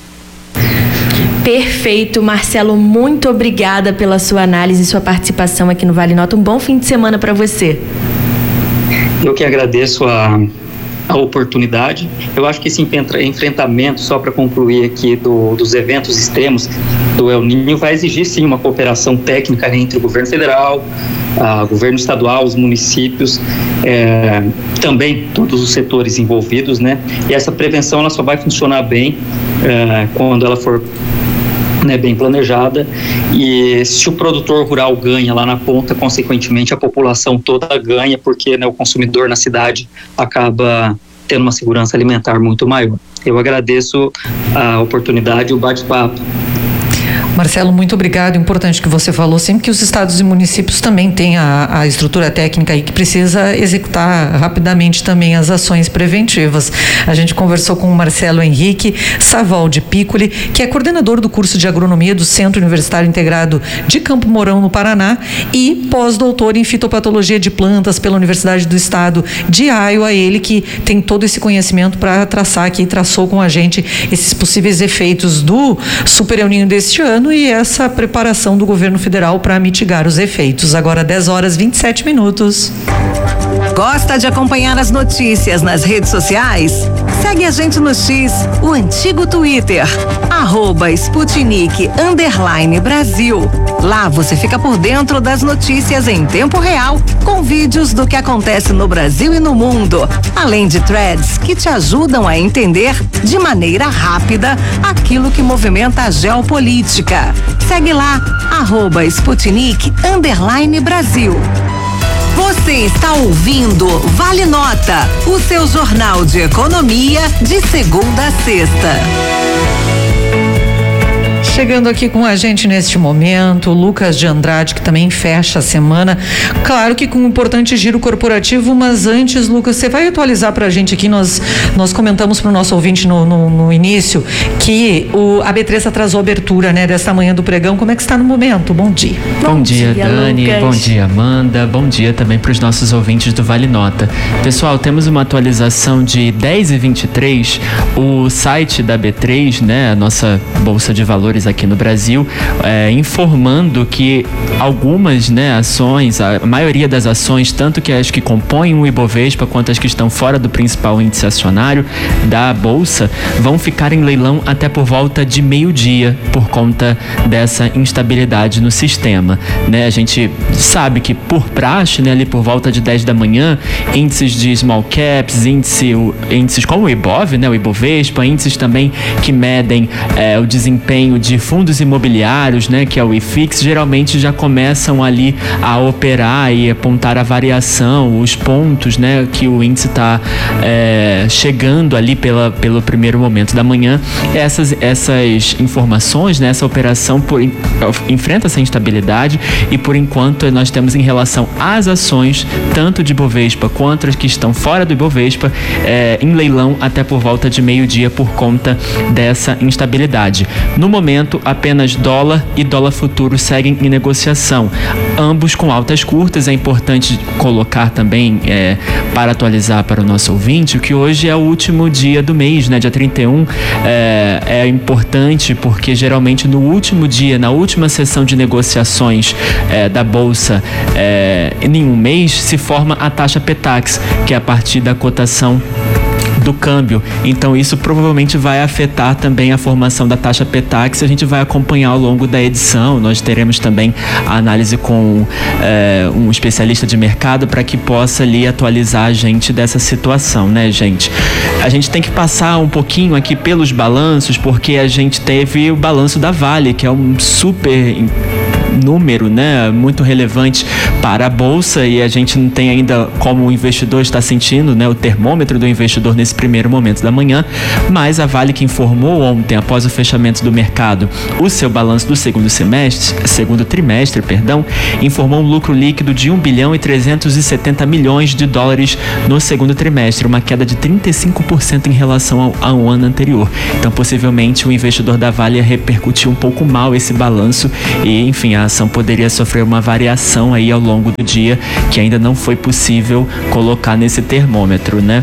Perfeito, Marcelo, muito obrigada pela sua análise e sua participação aqui no Vale Nota. Um bom fim de semana para você. Eu que agradeço a a oportunidade. Eu acho que esse enfrentamento, só para concluir aqui, do, dos eventos extremos do El Niño, vai exigir sim uma cooperação técnica entre o governo federal, o governo estadual, os municípios, é, também todos os setores envolvidos, né? E essa prevenção ela só vai funcionar bem é, quando ela for, né, bem planejada, e se o produtor rural ganha lá na ponta, consequentemente a população toda ganha, porque, né, o consumidor na cidade acaba tendo uma segurança alimentar muito maior. Eu agradeço a oportunidade e o bate-papo. Marcelo, muito obrigado. Importante que você falou sempre que os estados e municípios também têm a, a estrutura técnica aí que precisa executar rapidamente também as ações preventivas. A gente conversou com o Marcelo Henrique Savoldi Piccoli, que é coordenador do curso de agronomia do Centro Universitário Integrado de Campo Mourão, no Paraná, e pós-doutor em fitopatologia de plantas pela Universidade do Estado de Iowa. Ele que tem todo esse conhecimento para traçar aqui, traçou com a gente esses possíveis efeitos do Super El Niño deste ano e essa preparação do governo federal para mitigar os efeitos. Agora dez horas e vinte e sete minutos. Gosta de acompanhar as notícias nas redes sociais? Segue a gente no X, o antigo Twitter, arroba Sputnik underline Brasil. Lá você fica por dentro das notícias em tempo real, com vídeos do que acontece no Brasil e no mundo, além de threads que te ajudam a entender de maneira rápida aquilo que movimenta a geopolítica. Segue lá, arroba Sputnik underline Brasil. Você está ouvindo Vale Nota, o seu jornal de economia de segunda a sexta. Chegando aqui com a gente neste momento, Lucas de Andrade, que também fecha a semana, claro que com um importante giro corporativo, mas antes, Lucas, você vai atualizar pra gente aqui, nós, nós comentamos pro nosso ouvinte no, no, no início, que o A B três atrasou a abertura, né, dessa manhã do pregão. Como é que está no momento? Bom dia. Bom, bom dia, dia, Dani, Lucas. Bom dia, Amanda, bom dia também para os nossos ouvintes do Vale Nota. Pessoal, temos uma atualização de dez e vinte e três, o site da A B três, né, a nossa Bolsa de Valores aqui no Brasil, é, informando que algumas, né, ações, a maioria das ações, tanto que as que compõem o Ibovespa quanto as que estão fora do principal índice acionário da Bolsa, vão ficar em leilão até por volta de meio-dia por conta dessa instabilidade no sistema, né? A gente sabe que por praxe, né, ali por volta de dez da manhã, índices de small caps, índice, índices como o Ibov, né, o Ibovespa, índices também que medem é, o desempenho de fundos imobiliários, né, que é o I F I X, geralmente já começam ali a operar e apontar a variação, os pontos, né, que o índice está é, chegando ali pela, pelo primeiro momento da manhã. Essas, essas informações, né, essa operação por, enfrenta essa instabilidade e por enquanto nós temos em relação às ações, tanto de Ibovespa quanto as que estão fora do Ibovespa, é, em leilão até por volta de meio-dia por conta dessa instabilidade. No momento, apenas dólar e dólar futuro seguem em negociação, ambos com altas curtas. É importante colocar também, é, para atualizar para o nosso ouvinte, que hoje é o último dia do mês, né? Dia trinta e um, é, é importante porque geralmente no último dia, na última sessão de negociações é, da Bolsa, é, em um mês, se forma a taxa Petax, que é a partir da cotação do câmbio. Então isso provavelmente vai afetar também a formação da taxa Petax. A gente vai acompanhar ao longo da edição. Nós teremos também a análise com é, um especialista de mercado para que possa ali atualizar a gente dessa situação, né, gente? A gente tem que passar um pouquinho aqui pelos balanços, porque a gente teve o balanço da Vale, que é um super número, né, muito relevante para a bolsa, e a gente não tem ainda como o investidor está sentindo, né, o termômetro do investidor nesse primeiro momento da manhã, mas a Vale, que informou ontem, após o fechamento do mercado, o seu balanço do segundo semestre, segundo trimestre, perdão, informou um lucro líquido de um bilhão e trezentos e setenta milhões de dólares no segundo trimestre, uma queda de trinta e cinco por cento em relação ao, ao ano anterior. Então, possivelmente, o investidor da Vale repercutiu um pouco mal esse balanço e, enfim, a ação poderia sofrer uma variação aí ao longo do dia, que ainda não foi possível colocar nesse termômetro, né?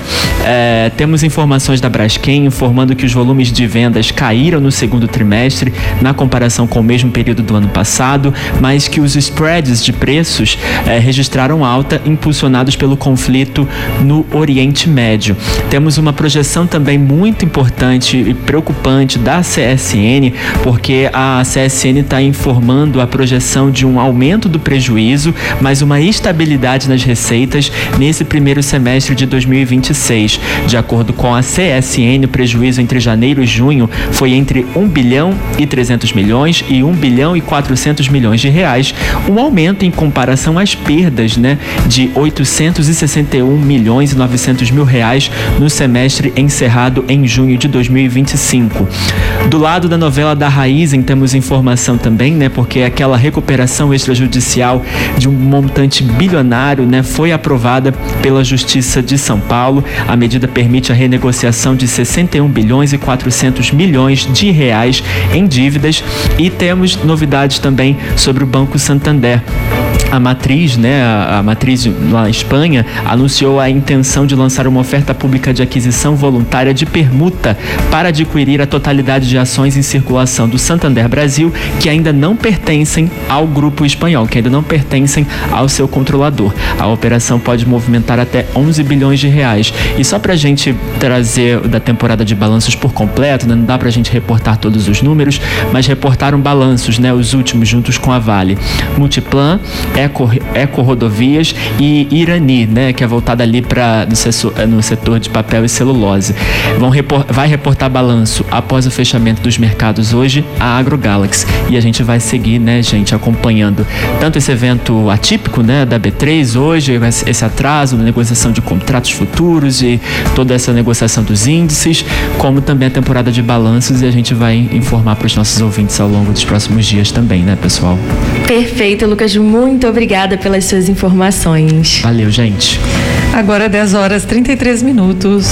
É, temos informações da Braskem informando que os volumes de vendas caíram no segundo trimestre na comparação com o mesmo período do ano passado, mas que os spreads de preços é, registraram alta, impulsionados pelo conflito no Oriente Médio. Temos uma projeção também muito importante e preocupante da C S N, porque a C S N está informando a projeção de um aumento do prejuízo, mas uma estabilidade nas receitas nesse primeiro semestre de dois mil e vinte e seis. De acordo com a C S N, o prejuízo entre janeiro e junho foi entre um bilhão e trezentos milhões e um bilhão e quatrocentos milhões de reais, um aumento em comparação às perdas, né, de oitocentos e sessenta e um milhões e novecentos mil reais no semestre encerrado em junho de dois mil e vinte e cinco. Do lado da novela da Raízen, temos informação também, né, porque aquela recuperação extrajudicial de um montante bilionário, né, foi aprovada pela Justiça de São Paulo. A medida permite a renegociação de sessenta e um bilhões e quatrocentos milhões de reais em dívidas, e temos novidades também sobre o Banco Santander. A matriz, né, a, a matriz lá na Espanha, anunciou a intenção de lançar uma oferta pública de aquisição voluntária de permuta para adquirir a totalidade de ações em circulação do Santander Brasil, que ainda não pertencem ao grupo espanhol, que ainda não pertencem ao seu controlador. A operação pode movimentar até onze bilhões de reais. E só para a gente trazer da temporada de balanços por completo, né, não dá para a gente reportar todos os números, mas reportaram balanços, né, os últimos juntos com a Vale. Multiplan, Eco, Eco Rodovias e Irani, né, que é voltada ali para no, no setor de papel e celulose. Vão repor, vai reportar balanço após o fechamento dos mercados hoje, a AgroGalaxy. E a gente vai seguir, né, gente, acompanhando tanto esse evento atípico, né, da B três hoje, esse atraso na negociação de contratos futuros e toda essa negociação dos índices, como também a temporada de balanços, e a gente vai informar para os nossos ouvintes ao longo dos próximos dias também, né, pessoal? Perfeito, Lucas, muito obrigada pelas suas informações. Valeu, gente. Agora dez horas e trinta e três minutos.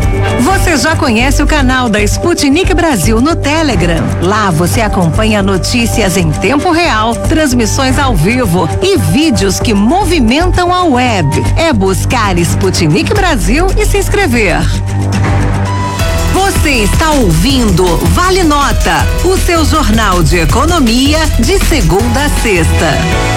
Você já conhece o canal da Sputnik Brasil no Telegram? Lá você acompanha notícias em tempo real, transmissões ao vivo e vídeos que movimentam a web. É buscar Sputnik Brasil e se inscrever. Você está ouvindo Vale Nota, o seu jornal de economia de segunda a sexta.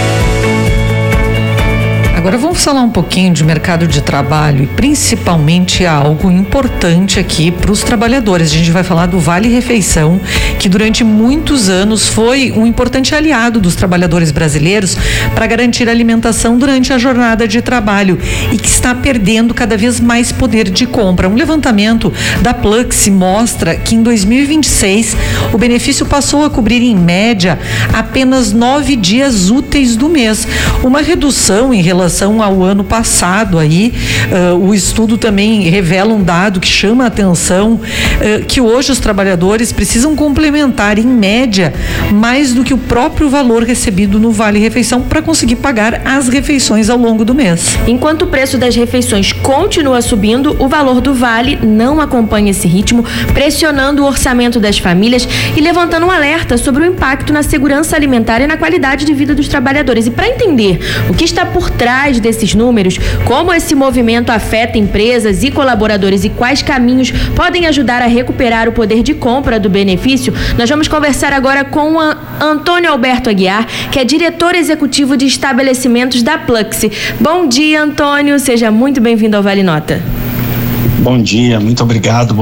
Agora vamos falar um pouquinho de mercado de trabalho e principalmente algo importante aqui para os trabalhadores. A gente vai falar do Vale Refeição, que durante muitos anos foi um importante aliado dos trabalhadores brasileiros para garantir a alimentação durante a jornada de trabalho e que está perdendo cada vez mais poder de compra. Um levantamento da Pluxee mostra que em dois mil e vinte e seis o benefício passou a cobrir em média apenas nove dias úteis do mês, uma redução em relação ao ano passado. Aí uh, o estudo também revela um dado que chama a atenção, uh, que hoje os trabalhadores precisam complementar em média mais do que o próprio valor recebido no Vale Refeição para conseguir pagar as refeições ao longo do mês. Enquanto o preço das refeições continua subindo, o valor do Vale não acompanha esse ritmo, pressionando o orçamento das famílias e levantando um alerta sobre o impacto na segurança alimentar e na qualidade de vida dos trabalhadores. E para entender o que está por trás desses números, como esse movimento afeta empresas e colaboradores e quais caminhos podem ajudar a recuperar o poder de compra do benefício, nós vamos conversar agora com o Antônio Alberto Aguiar, que é diretor executivo de estabelecimentos da Pluxee. Bom dia, Antônio, seja muito bem-vindo ao Vale Nota. Bom dia, muito obrigado.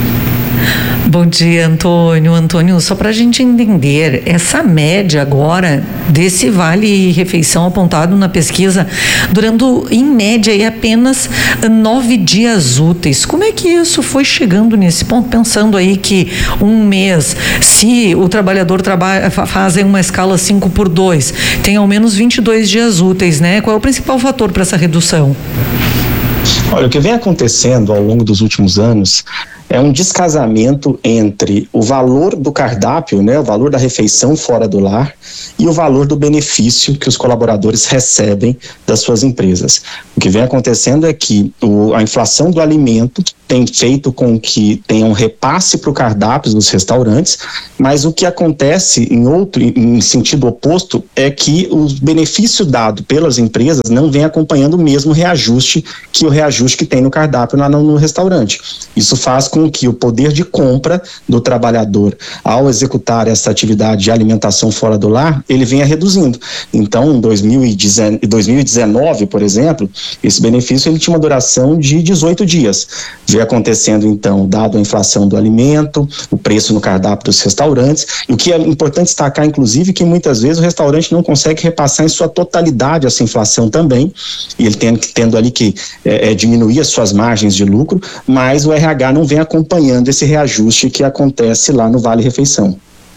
Bom dia, Antônio. Antônio, só para a gente entender, essa média agora desse vale refeição apontado na pesquisa, durando em média aí apenas nove dias úteis. Como é que isso foi chegando nesse ponto? Pensando aí que um mês, se o trabalhador trabalha, faz em uma escala cinco por dois, tem ao menos vinte e dois dias úteis, né? Qual é o principal fator para essa redução? Olha, o que vem acontecendo ao longo dos últimos anos é um descasamento entre o valor do cardápio, né, o valor da refeição fora do lar, e o valor do benefício que os colaboradores recebem das suas empresas. O que vem acontecendo é que o, a inflação do alimento tem feito com que tenha um repasse para o cardápio dos restaurantes, mas o que acontece em outro, em sentido oposto, é que o benefício dado pelas empresas não vem acompanhando o mesmo reajuste que o reajuste que tem no cardápio lá no, no restaurante. Isso faz com que o poder de compra do trabalhador ao executar essa atividade de alimentação fora do lar, ele venha reduzindo. Então, em dois mil e dezenove, por exemplo, esse benefício ele tinha uma duração de dezoito dias. Vem acontecendo, então, dado a inflação do alimento, o preço no cardápio dos restaurantes, e o que é importante destacar, inclusive, que muitas vezes o restaurante não consegue repassar em sua totalidade essa inflação também, e ele tendo, tendo ali que é, é, diminuir as suas margens de lucro, mas o R H não vem acompanhando esse reajuste que acontece lá no Vale Refeição.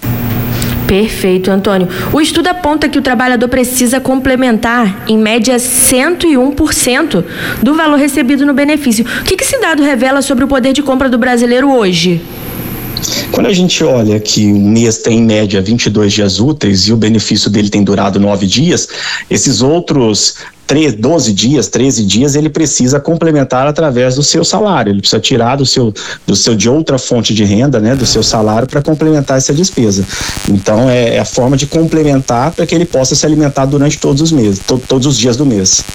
Perfeito, Antônio. O estudo aponta que o trabalhador precisa complementar, em média, cento e um por cento do valor recebido no benefício. O que, que esse dado revela sobre o poder de compra do brasileiro hoje? Quando a gente olha que um mês tem em média vinte e dois dias úteis e o benefício dele tem durado nove dias, esses outros doze dias, treze dias, ele precisa complementar através do seu salário, ele precisa tirar do seu, do seu de outra fonte de renda, né, do seu salário, para complementar essa despesa. Então é, é a forma de complementar para que ele possa se alimentar durante todos os meses, to, todos os dias do mês.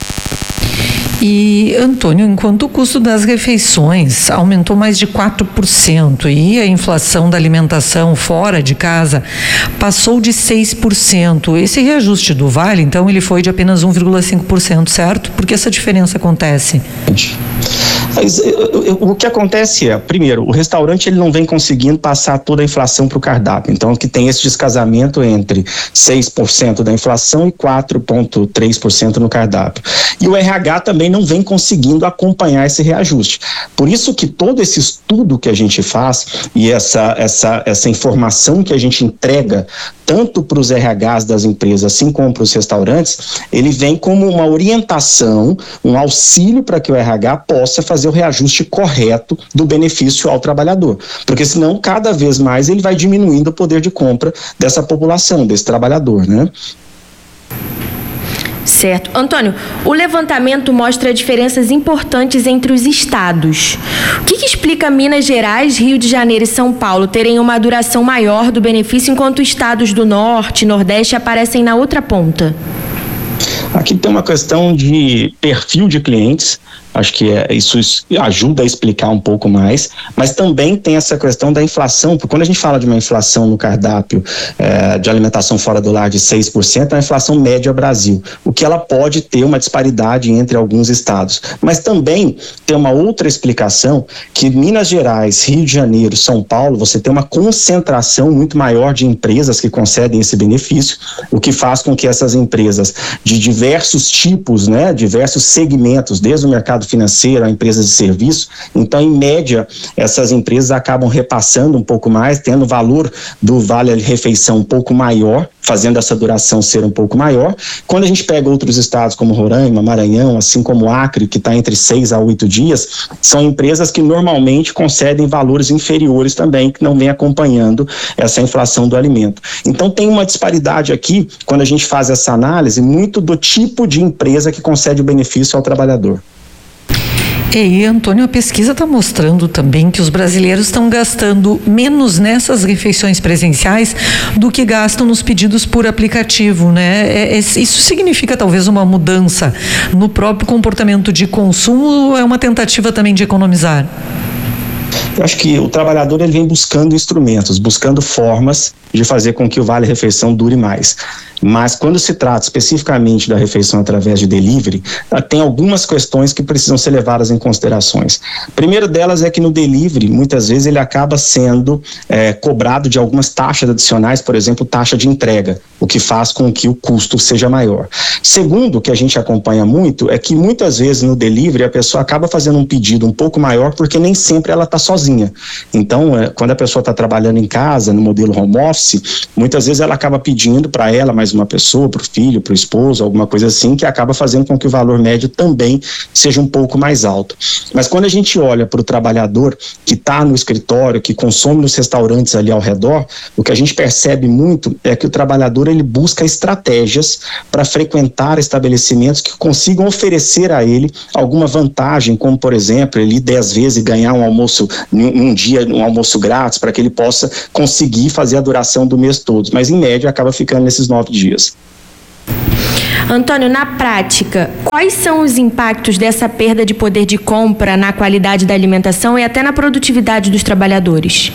E, Antônio, enquanto o custo das refeições aumentou mais de quatro por cento e a inflação da alimentação fora de casa passou de seis por cento, esse reajuste do Vale, então, ele foi de apenas um vírgula cinco por cento, certo? Por que essa diferença acontece? Mas, o que acontece é, primeiro, o restaurante ele não vem conseguindo passar toda a inflação para o cardápio, então que tem esse descasamento entre seis por cento da inflação e quatro vírgula três por cento no cardápio. E o R H também não vem conseguindo acompanhar esse reajuste. Por isso que todo esse estudo que a gente faz e essa, essa, essa informação que a gente entrega tanto para os R Hs das empresas, assim como para os restaurantes, ele vem como uma orientação, um auxílio para que o R H possa fazer o reajuste correto do benefício ao trabalhador, porque senão cada vez mais ele vai diminuindo o poder de compra dessa população, desse trabalhador, né? Certo. Antônio, o levantamento mostra diferenças importantes entre os estados. O que, que explica Minas Gerais, Rio de Janeiro e São Paulo terem uma duração maior do benefício, enquanto estados do Norte e Nordeste aparecem na outra ponta? Aqui tem uma questão de perfil de clientes, acho que é, isso ajuda a explicar um pouco mais, mas também tem essa questão da inflação, porque quando a gente fala de uma inflação no cardápio é, de alimentação fora do lar de seis por cento, é a inflação média Brasil, o que ela pode ter uma disparidade entre alguns estados, mas também tem uma outra explicação, que Minas Gerais, Rio de Janeiro, São Paulo, você tem uma concentração muito maior de empresas que concedem esse benefício, o que faz com que essas empresas de diversos tipos, né, diversos segmentos, desde o mercado financeiro a empresas de serviço, então em média essas empresas acabam repassando um pouco mais, tendo o valor do vale refeição um pouco maior, fazendo essa duração ser um pouco maior. Quando a gente pega outros estados como Roraima, Maranhão, assim como Acre, que está entre seis a oito dias, são empresas que normalmente concedem valores inferiores também, que não vem acompanhando essa inflação do alimento. Então tem uma disparidade aqui, quando a gente faz essa análise, muito do tipo de empresa que concede o benefício ao trabalhador. E aí, Antônio, a pesquisa está mostrando também que os brasileiros estão gastando menos nessas refeições presenciais do que gastam nos pedidos por aplicativo, né? É, é, isso significa talvez uma mudança no próprio comportamento de consumo ou é uma tentativa também de economizar? Eu acho que o trabalhador ele vem buscando instrumentos, buscando formas de fazer com que o vale-refeição dure mais. Mas quando se trata especificamente da refeição através de delivery, tem algumas questões que precisam ser levadas em considerações. A primeira delas é que no delivery, muitas vezes ele acaba sendo é, cobrado de algumas taxas adicionais, por exemplo, taxa de entrega, o que faz com que o custo seja maior. Segundo, que a gente acompanha muito, é que muitas vezes no delivery a pessoa acaba fazendo um pedido um pouco maior porque nem sempre ela está sozinha. Então, é, quando a pessoa está trabalhando em casa, no modelo home office, muitas vezes ela acaba pedindo para ela mais uma pessoa, para o filho, para o esposo, alguma coisa assim, que acaba fazendo com que o valor médio também seja um pouco mais alto. Mas quando a gente olha para o trabalhador que está no escritório, que consome nos restaurantes ali ao redor, o que a gente percebe muito é que o trabalhador ele busca estratégias para frequentar estabelecimentos que consigam oferecer a ele alguma vantagem, como por exemplo, ele ir dez vezes e ganhar um almoço, um dia, um almoço grátis, para que ele possa conseguir fazer a duração do mês todo. Mas em média acaba ficando nesses nove dias. Antônio, na prática, quais são os impactos dessa perda de poder de compra na qualidade da alimentação e até na produtividade dos trabalhadores?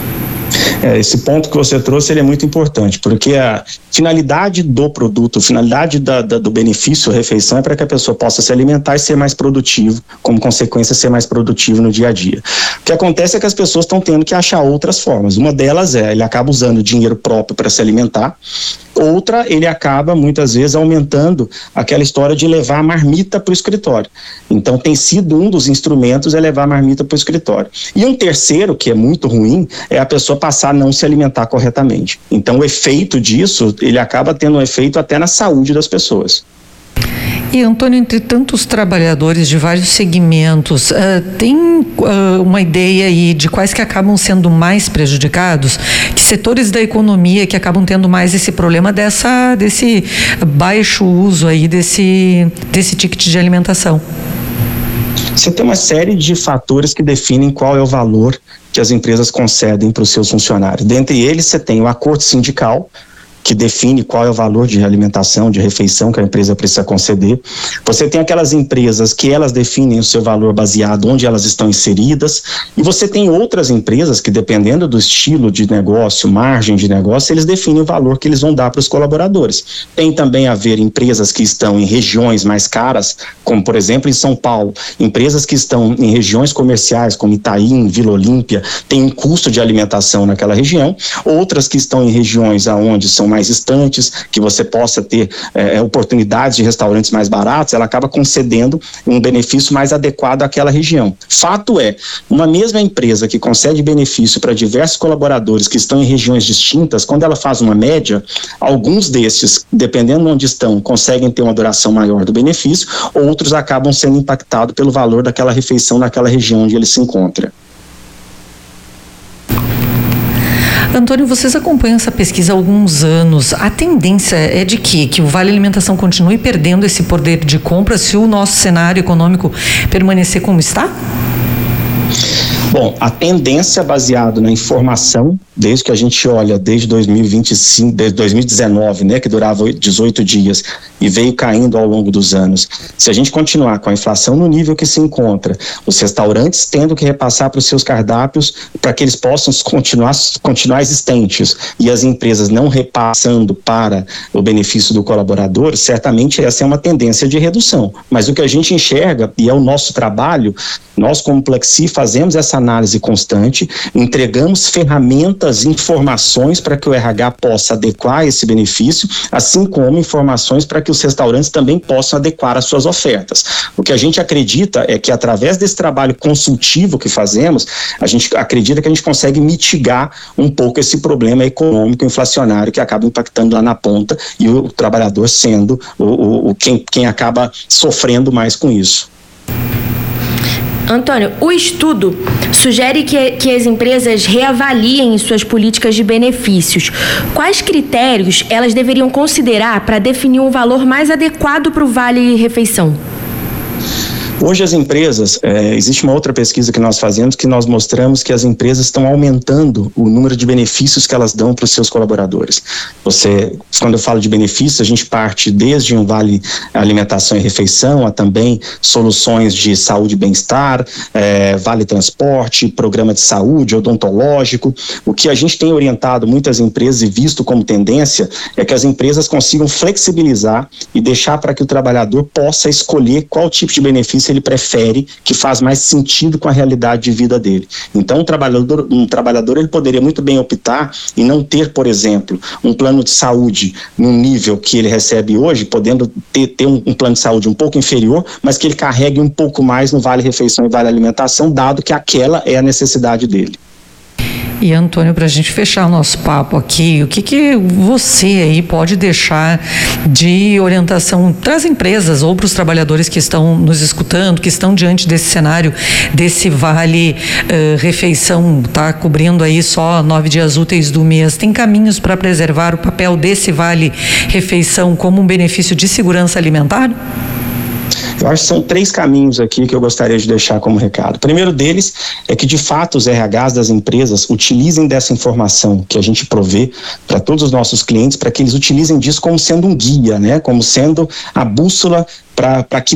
É, esse ponto que você trouxe ele é muito importante, porque a finalidade do produto, a finalidade da, da, do benefício, a refeição, é para que a pessoa possa se alimentar e ser mais produtivo, como consequência ser mais produtivo no dia a dia. O que acontece é que as pessoas estão tendo que achar outras formas. Uma delas é, ele acaba usando dinheiro próprio para se alimentar. Outra, ele acaba muitas vezes aumentando aquela história de levar a marmita para o escritório. Então tem sido um dos instrumentos é levar a marmita para o escritório. E um terceiro, que é muito ruim, é a pessoa passar a não se alimentar corretamente. Então o efeito disso, ele acaba tendo um efeito até na saúde das pessoas. E, Antônio, entre tantos trabalhadores de vários segmentos, uh, tem uh, uma ideia aí de quais que acabam sendo mais prejudicados? Que setores da economia que acabam tendo mais esse problema dessa, desse baixo uso aí desse, desse ticket de alimentação? Você tem uma série de fatores que definem qual é o valor que as empresas concedem para os seus funcionários. Dentre eles, você tem o acordo sindical, que define qual é o valor de alimentação, de refeição que a empresa precisa conceder. Você tem aquelas empresas que elas definem o seu valor baseado onde elas estão inseridas, e você tem outras empresas que, dependendo do estilo de negócio, margem de negócio, eles definem o valor que eles vão dar para os colaboradores. Tem também a ver empresas que estão em regiões mais caras, como por exemplo em São Paulo, empresas que estão em regiões comerciais como Itaim, Vila Olímpia, tem um custo de alimentação naquela região, outras que estão em regiões aonde são mais distantes, que você possa ter é, oportunidades de restaurantes mais baratos, ela acaba concedendo um benefício mais adequado àquela região. Fato é, uma mesma empresa que concede benefício para diversos colaboradores que estão em regiões distintas, quando ela faz uma média, alguns desses, dependendo de onde estão, conseguem ter uma duração maior do benefício, outros acabam sendo impactados pelo valor daquela refeição naquela região onde ele se encontra. Antônio, vocês acompanham essa pesquisa há alguns anos. A tendência é de que, que o Vale Alimentação continue perdendo esse poder de compra se o nosso cenário econômico permanecer como está? Bom, a tendência baseada na informação, desde que a gente olha desde dois mil e vinte e cinco, desde dois mil e dezenove, né, que durava dezoito dias e veio caindo ao longo dos anos. Se a gente continuar com a inflação no nível que se encontra, os restaurantes tendo que repassar para os seus cardápios para que eles possam continuar, continuar existentes e as empresas não repassando para o benefício do colaborador, certamente essa é uma tendência de redução. Mas o que a gente enxerga, e é o nosso trabalho, nós como Plexi fazemos essa análise constante, entregamos ferramentas, informações para que o R H possa adequar esse benefício, assim como informações para que os restaurantes também possam adequar as suas ofertas. O que a gente acredita é que através desse trabalho consultivo que fazemos, a gente acredita que a gente consegue mitigar um pouco esse problema econômico inflacionário que acaba impactando lá na ponta e o trabalhador sendo o, o, o quem, quem acaba sofrendo mais com isso. Antônio, o estudo sugere que, que as empresas reavaliem suas políticas de benefícios. Quais critérios elas deveriam considerar para definir um valor mais adequado para o Vale Refeição? Hoje as empresas, é, existe uma outra pesquisa que nós fazemos que nós mostramos que as empresas estão aumentando o número de benefícios que elas dão para os seus colaboradores. Você, quando eu falo de benefícios, a gente parte desde um vale alimentação e refeição a também soluções de saúde e bem-estar, é, vale transporte, programa de saúde, odontológico. O que a gente tem orientado muitas empresas e visto como tendência é que as empresas consigam flexibilizar e deixar para que o trabalhador possa escolher qual tipo de benefício ele prefere, que faz mais sentido com a realidade de vida dele. Então, um trabalhador, um trabalhador ele poderia muito bem optar e não ter, por exemplo, um plano de saúde no nível que ele recebe hoje, podendo ter, ter um, um plano de saúde um pouco inferior, mas que ele carregue um pouco mais no Vale Refeição e Vale Alimentação, dado que aquela é a necessidade dele. E Antônio, para a gente fechar o nosso papo aqui, o que que você aí pode deixar de orientação para as empresas ou para os trabalhadores que estão nos escutando, que estão diante desse cenário, desse vale uh, refeição, tá cobrindo aí só nove dias úteis do mês? Tem caminhos para preservar o papel desse vale refeição como um benefício de segurança alimentar? Eu acho que são três caminhos aqui que eu gostaria de deixar como recado. O primeiro deles é que, de fato, os R Hs das empresas utilizem dessa informação que a gente provê para todos os nossos clientes, para que eles utilizem disso como sendo um guia, né? Como sendo a bússola para que